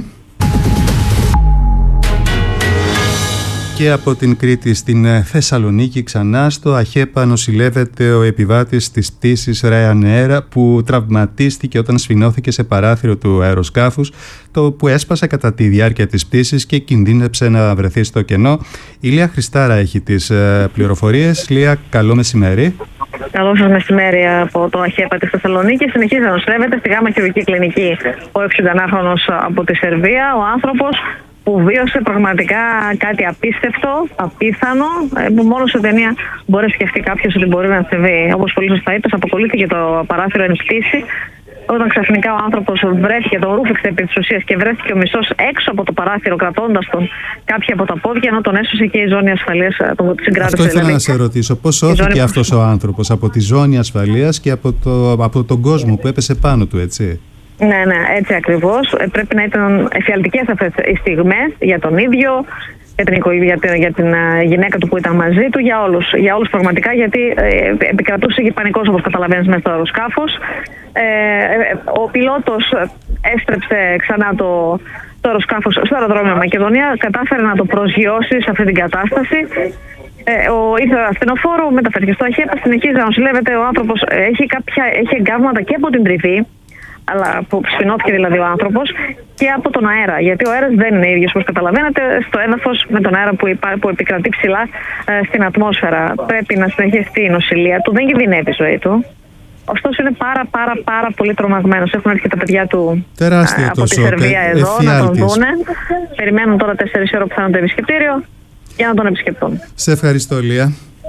Και από την Κρήτη στην Θεσσαλονίκη, ξανά στο ΑΧΕΠΑ νοσηλεύεται ο επιβάτης της πτήσης Ryanair που τραυματίστηκε όταν σφινώθηκε σε παράθυρο του αεροσκάφους, το που έσπασε κατά τη διάρκεια της πτήσης και κινδύνεψε να βρεθεί στο κενό. Η Λία Χριστάρα έχει τις πληροφορίες. Λία, καλό μεσημέρι. Καλό σας μεσημέρι από το ΑΧΕΠΑ της Θεσσαλονίκης. Συνεχίζει να νοσηλεύεται στη Γάμα Χειρουργική Κλινική ο εξηκοενάχρονος από τη Σερβία, ο άνθρωπος που βίωσε πραγματικά κάτι απίστευτο, απίθανο, που μόνο σε ταινία μπορεί να σκεφτεί κάποιος ότι μπορεί να συμβεί. Όπως πολύ σωστά είπες, αποκολλήθηκε το παράθυρο εν πτήση, όταν ξαφνικά ο άνθρωπος βρέθηκε, τον ρούφηξε επί της ουσίας και βρέθηκε ο μισθός έξω από το παράθυρο, κρατώντας τον κάποια από τα πόδια, ενώ τον έσωσε και η ζώνη ασφαλείας του συγκράτησε. Αυτό ήθελα δηλαδή να σε ρωτήσω. Πώς σώθηκε αυτός ο άνθρωπος από τη ζώνη ασφαλείας και από, το, από τον κόσμο που έπεσε πάνω του, έτσι? Ναι, ναι, έτσι ακριβώς. Πρέπει να ήταν εφιαλτικές αυτές οι στιγμές για τον ίδιο, για την, για την, για την γυναίκα του που ήταν μαζί του, για όλους, για όλους πραγματικά, γιατί ε, επικρατούσε και πανικός, όπως καταλαβαίνεις, μέσα στο αεροσκάφος. Ε, ο πιλότος έστρεψε ξανά το, το αεροσκάφος στο αεροδρόμιο Μακεδονία, κατάφερε να το προσγειώσει σε αυτή την κατάσταση. Ε, ο ήρθε ασθενοφόρο, μεταφέρθηκε στο ΑΧΕΠΑ, συνεχίζει να νοσηλεύεται. Ο άνθρωπος έχει, κάποια, έχει εγκάβματα και από την τριβή, αλλά που σφινώθηκε δηλαδή ο άνθρωπος, και από τον αέρα. Γιατί ο αέρας δεν είναι ίδιος, όπως καταλαβαίνετε, στο έδαφος με τον αέρα που, υπά, που επικρατεί ψηλά ε, στην ατμόσφαιρα. Πρέπει να συνεχιστεί η νοσηλεία του, δεν κινδυνεύει η ζωή του. Ωστόσο είναι πάρα πάρα πάρα πολύ τρομαγμένος. Έχουν έρθει και τα παιδιά του ε, από τη Σερβία ε, εδώ εφιάλτης. Να τον δούνε. Περιμένουν τώρα τέσσερις ώρες που θα είναι το επισκεπτήριο για να τον επισκεπτούν. Σε ευχαριστώ, Λία.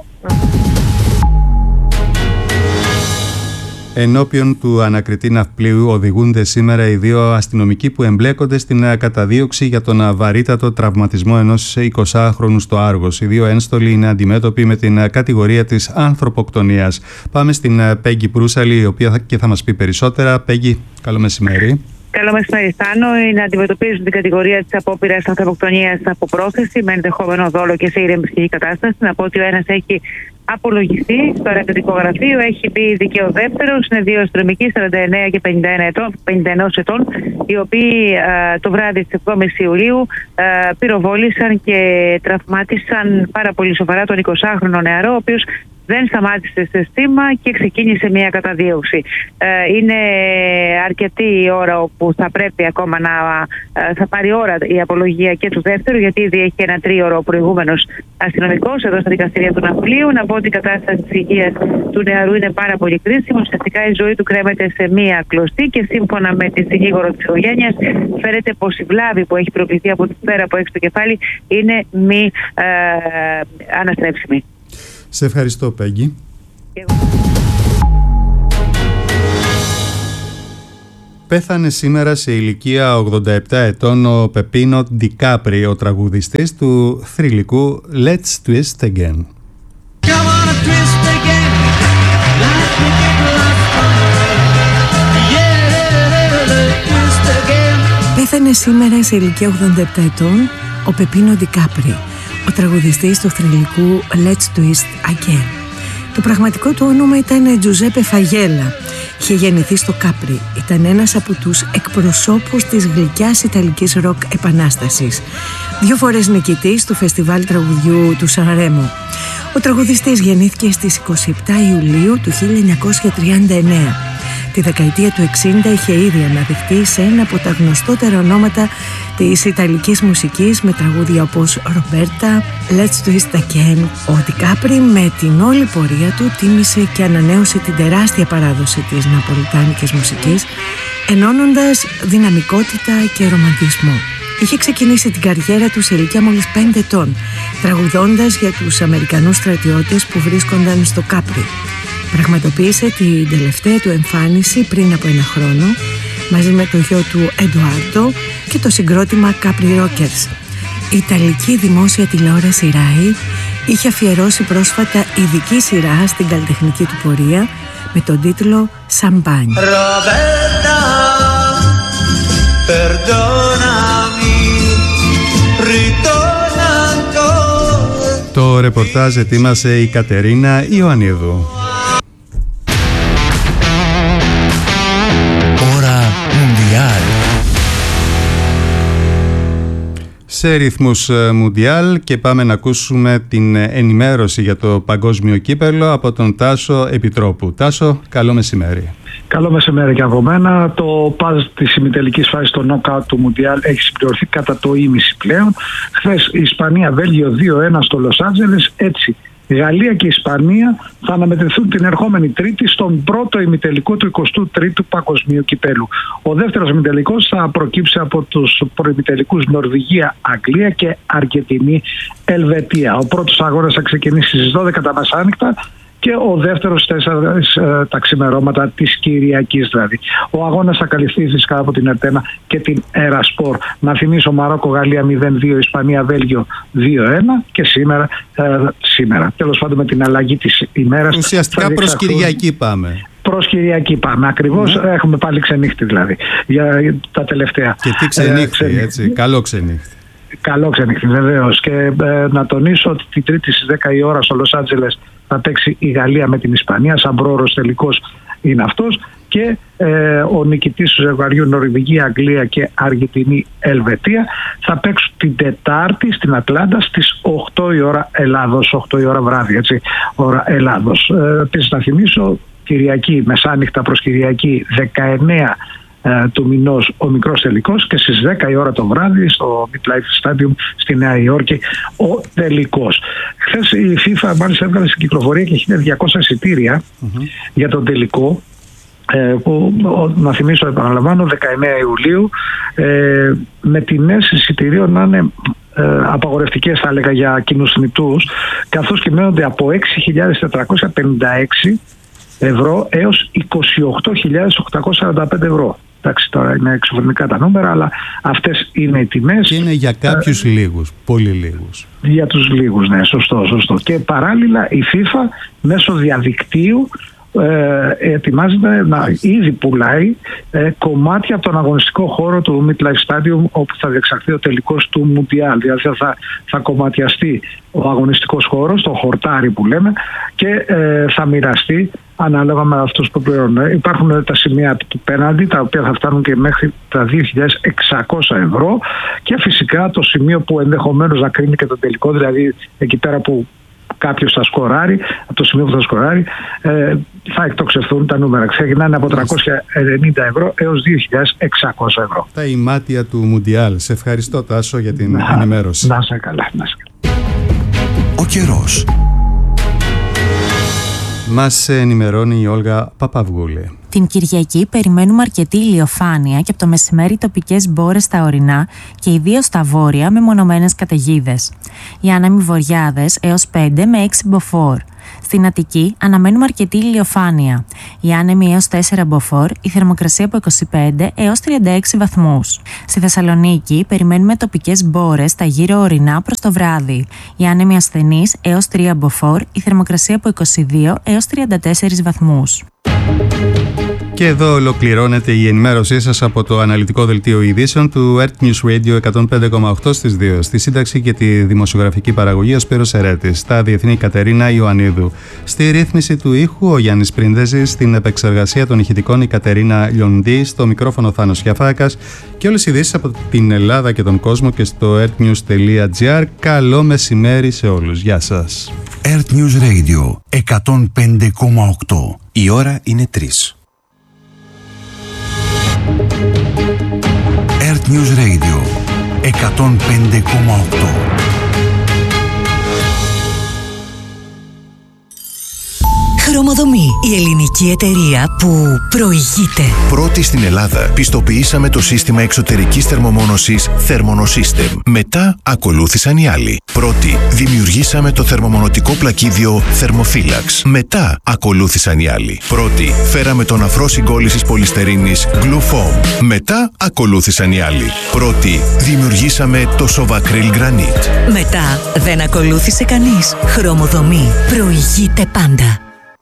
Ενώπιον του ανακριτή ναυπλίου οδηγούνται σήμερα οι δύο αστυνομικοί που εμπλέκονται στην καταδίωξη για τον βαρύτατο τραυματισμό ενός εικοσάχρονου στο Άργος. Οι δύο ένστολοι είναι αντιμέτωποι με την κατηγορία της ανθρωποκτονίας. Πάμε στην Πέγγι Προύσαλη, η οποία και θα μας πει περισσότερα. Πέγγι, καλό μεσημέρι. Καλό μεσημέρι, Στάνο. Είναι να αντιμετωπίζουν την κατηγορία της απόπειρας ανθρωποκτονίας από πρόθεση με ενδεχόμενο δόλο και σε ηρεμιστική κατάσταση. Να πω ότι ο ένας έχει απολογηθεί στο ερευνητικό γραφείο. Έχει μπει δικαιοδεύτερος, είναι δύο αστυνομικοί σαράντα εννέα και πενήντα ένα ετών, πενήντα ένα ετών, οι οποίοι ε, το βράδυ της εβδόμης Ιουλίου ε, πυροβόλησαν και τραυμάτισαν πάρα πολύ σοβαρά τον εικοσάχρονο νεαρό, ο οποίος δεν σταμάτησε σε στήμα και ξεκίνησε μια καταδίωξη. Ε, είναι αρκετή η ώρα όπου θα πρέπει ακόμα να ε, θα πάρει ώρα η απολογία και του δεύτερου, γιατί ήδη έχει ένα τρίωρο ο προηγούμενος αστυνομικός εδώ στα δικαστήρια του Ναυπλίου. Να πω ότι η κατάσταση της υγείας του νεαρού είναι πάρα πολύ κρίσιμη. Ουσιαστικά η ζωή του κρέμεται σε μία κλωστή και σύμφωνα με τη συνήγορο της οικογένειας φαίνεται πως η βλάβη που έχει προκληθεί από τη σφαίρα που έχει στο κεφάλι είναι μη ε, αναστρέψιμη. Σε ευχαριστώ, Πέγγι. Πέθανε σήμερα σε ηλικία ογδόντα επτά ετών ο Πεπίνο Ντικάπρι, ο τραγουδιστής του θρυλικού Let's Twist Again. Πέθανε σήμερα σε ηλικία ογδόντα επτά ετών ο Πεπίνο Ντικάπρι, ο τραγουδιστής του θρυλικού Let's Twist Again. Το πραγματικό του όνομα ήταν Τζουζέπε Φαγέλα. Είχε γεννηθεί στο Κάπρι. Ήταν ένας από τους εκπροσώπους της γλυκιάς ιταλικής ροκ επανάστασης. Δύο φορές νικητής του φεστιβάλ τραγουδιού του Σανρέμο. Ο τραγουδιστής γεννήθηκε στις είκοσι επτά Ιουλίου του χίλια εννιακόσια τριάντα εννέα. Τη δεκαετία του εξήντα είχε ήδη αναδειχθεί σε ένα από τα γνωστότερα ονόματα της ιταλικής μουσικής με τραγούδια όπως «Ρομπέρτα», «Let's Twist Again». Ο Ντικάπρι με την όλη πορεία του τίμησε και ανανέωσε την τεράστια παράδοση της ναπολιτάνικης μουσικής, ενώνοντας δυναμικότητα και ρομαντισμό. Είχε ξεκινήσει την καριέρα του σε ηλικία μόλις πέντε ετών, τραγουδώντας για τους Αμερικανούς στρατιώτες που βρίσκονταν στο Κάπρι. Πραγματοποίησε την τελευταία του εμφάνιση πριν από ένα χρόνο μαζί με το γιο του Εντουάρτο και το συγκρότημα Capri Rockers. Η Ιταλική δημόσια τηλεόραση Rai είχε αφιερώσει πρόσφατα ειδική σειρά στην καλλιτεχνική του πορεία με τον τίτλο «Σαμπάνι». Το ρεπορτάζ ετοίμασε η Κατερίνα Ιωαννίδου. Σε ρυθμούς Μουντιάλ και πάμε να ακούσουμε την ενημέρωση για το παγκόσμιο κύπελλο από τον Τάσο Επιτρόπου. Τάσο, καλό μεσημέρι. Καλό μεσημέρι και από μένα. Το παζ της ημιτελικής φάσης στο νοκάουτ του Μουντιάλ έχει συμπληρωθεί κατά το ίμιση πλέον. Χθες η Ισπανία-Βέλγιο δύο ένα στο Λος Άντζελες. Έτσι η Γαλλία και η Ισπανία θα αναμετρηθούν την ερχόμενη Τρίτη στον πρώτο ημιτελικό του εικοστού τρίτου Παγκοσμίου Κυπέλλου. Ο δεύτερος ημιτελικός θα προκύψει από τους προημιτελικούς Νορβηγία, Αγγλία και Αργεντινή, Ελβετία. Ο πρώτος αγώνας θα ξεκινήσει στις δώδεκα τα μεσάνυχτα και ο δεύτερος τέσσερα ε, τα ξημερώματα της Κυριακής δηλαδή. Ο αγώνας θα καλυφθεί φυσικά από την Ερτένα και την Ερασπορ. Να θυμίσω Μαρόκο-Γαλλία μηδέν δύο, Ισπανία-Βέλγιο δύο ένα και σήμερα, ε, σήμερα τέλος πάντων με την αλλαγή της ημέρας. Ουσιαστικά προς Κυριακή πάμε. Προς Κυριακή πάμε, ακριβώς. Ναι. Έχουμε πάλι ξενύχτη δηλαδή για τα τελευταία. Και τι ξενύχτη, ε, έτσι, καλό ξενύχτη. Καλό ξενύχτη, βεβαίως. Και ε, να τονίσω ότι την Τρίτη στις δέκα η ώρα στο Λος Άντζελες θα παίξει η Γαλλία με την Ισπανία. Σαν πρόωρος τελικός είναι αυτός. Και ε, ο νικητής του ζευγαριού Νορβηγία, Αγγλία και Αργεντινή, Ελβετία θα παίξουν την Τετάρτη στην Ατλάντα στις οκτώ η ώρα Ελλάδος. οκτώ η ώρα βράδυ, έτσι, ώρα Ελλάδος. Ε, επίσης να θυμίσω, Κυριακή, μεσάνυχτα προς Κυριακή, δεκαεννέα του μηνός ο μικρός τελικός και στις δέκα η ώρα το βράδυ στο MetLife Stadium στη Νέα Υόρκη ο τελικός. Χθες η FIFA μάλιστα έβγαλε στην κυκλοφορία και χίλια διακόσια εισιτήρια mm-hmm. για τον τελικό που να θυμίσω επαναλαμβάνω δεκαεννέα Ιουλίου ε, με τιμές εισιτηρίων να είναι ε, απαγορευτικές θα έλεγα για κοινούς θνητούς, καθώς κυμαίνονται από έξι χιλιάδες τετρακόσια πενήντα έξι ευρώ έως είκοσι οκτώ χιλιάδες οκτακόσια σαράντα πέντε ευρώ. Εντάξει, τώρα είναι εξωφρενικά τα νούμερα, αλλά αυτές είναι οι τιμές. Και είναι για κάποιους ε, λίγους, πολύ λίγους. Για τους λίγους, ναι, σωστό, σωστό. Και παράλληλα η FIFA μέσω διαδικτύου ε, ετοιμάζεται να ήδη πουλάει ε, κομμάτια από τον αγωνιστικό χώρο του MetLife Stadium, όπου θα διεξαχθεί ο τελικός του Μουντιάλ. Δηλαδή θα, θα κομματιαστεί ο αγωνιστικός χώρος, το χορτάρι που λέμε, και ε, θα μοιραστεί ανάλογα με αυτούς που πληρώνουν. Υπάρχουν τα σημεία του πέναντι, τα οποία θα φτάνουν και μέχρι τα δύο χιλιάδες εξακόσια ευρώ, και φυσικά το σημείο που ενδεχομένως να κρίνει και το τελικό, δηλαδή εκεί πέρα που κάποιος θα σκοράρει, από το σημείο που θα σκοράρει, ε, θα εκτοξευθούν τα νούμερα. Ξεκινάνε από τριακόσια ενενήντα ευρώ έως δύο χιλιάδες εξακόσια ευρώ. Τα ημάτια του Μουντιάλ. Σε ευχαριστώ, Τάσο, για την να, ενημέρωση. Να σε καλά, να σε καλά. Ο καιρός. Μας ενημερώνει η Όλγα Παπαυγούλη. Την Κυριακή περιμένουμε αρκετή ηλιοφάνεια και από το μεσημέρι τοπικές μπόρες στα ορεινά και ιδίως στα βόρεια με μονομένες καταιγίδες. Οι άνεμοι βορειάδες έως πέντε με έξι μποφόρ. Στην Αττική αναμένουμε αρκετή ηλιοφάνεια. Οι άνεμοι έως τέσσερα μποφόρ, η θερμοκρασία από είκοσι πέντε έως τριάντα έξι βαθμούς. Στη Θεσσαλονίκη περιμένουμε τοπικές μπόρες στα γύρω ορεινά προς το βράδυ. Οι άνεμοι ασθενείς έως τρία μποφόρ, η θερμοκρασία από είκοσι δύο έως τριάντα τέσσερα βαθμούς. Και εδώ ολοκληρώνεται η ενημέρωσή σας από το αναλυτικό δελτίο ειδήσεων του Earth News Radio εκατόν πέντε κόμμα οκτώ στις δύο. Στη σύνταξη και τη δημοσιογραφική παραγωγή ο Σπύρος Ερέτης. Στα διεθνή Κατερίνα Ιωαννίδου. Στη ρύθμιση του ήχου ο Γιάννης Πρίντεζης. Στην επεξεργασία των ηχητικών η Κατερίνα Λιοντή. Στο μικρόφωνο Θάνος Γιαφάκας. Και όλες οι ειδήσεις από την Ελλάδα και τον κόσμο και στο earthnews τελεία gr. Καλό μεσημέρι σε όλους. Γεια σας. Earth News Radio εκατόν πέντε κόμμα οκτώ. Η ώρα είναι τρεις. Earth News Radio εκατόν πέντε κόμμα οκτώ. Χρωμοδομή, η ελληνική εταιρεία που προηγείται. Πρώτη στην Ελλάδα πιστοποιήσαμε το σύστημα εξωτερικής θερμομόνωσης Thermonosystem. Μετά ακολούθησαν οι άλλοι. Πρώτη δημιουργήσαμε το θερμομονωτικό πλακίδιο Thermophilax. Μετά ακολούθησαν οι άλλοι. Πρώτη φέραμε τον αφρό συγκόλλησης πολυστερίνης Glufoam. Μετά ακολούθησαν οι άλλοι. Πρώτη δημιουργήσαμε το Sovacryl Granite. Μετά δεν ακολούθησε κανείς. Χρωμοδομή προηγείται πάντα.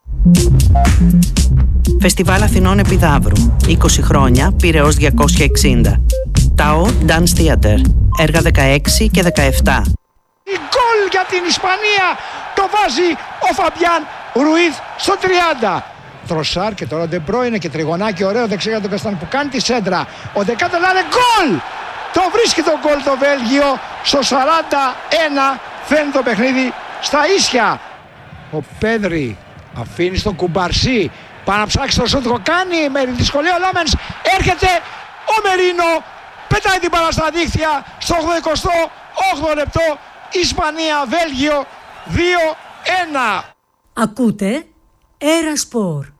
Φεστιβάλ Αθηνών Επιδαύρου. είκοσι χρόνια, Πειραιώς διακόσια εξήντα. Τάο Dance Theater. Έργα δεκαέξι και δεκαεπτά. Η γκολ για την Ισπανία το βάζει ο Φαμπιάν Ρουίθ στο τριάντα. Τροσάρ και τώρα Ντεμπρόινε και τριγωνάκι ωραίο δεξιά για τον Καστάν που κάνει τη σέντρα. Ο Ντεκάτελάρε γκολ! Το βρίσκει το γκολ το Βέλγιο στο σαράντα ένα. Φέρνει το παιχνίδι στα ίσια. Ο Πέδρη αφήνει στον Κουμπαρσί. Πάει να ψάξει το σούτ, το κάνει με δυσκολία ο Λάμενς. Έρχεται ο Μερίνο. Πετάει την μπάλα στα δίχτυα στο ογδοηκοστό όγδοο λεπτό. Ισπανία, Βέλγιο δύο ένα. Ακούτε Έρα Σπορ.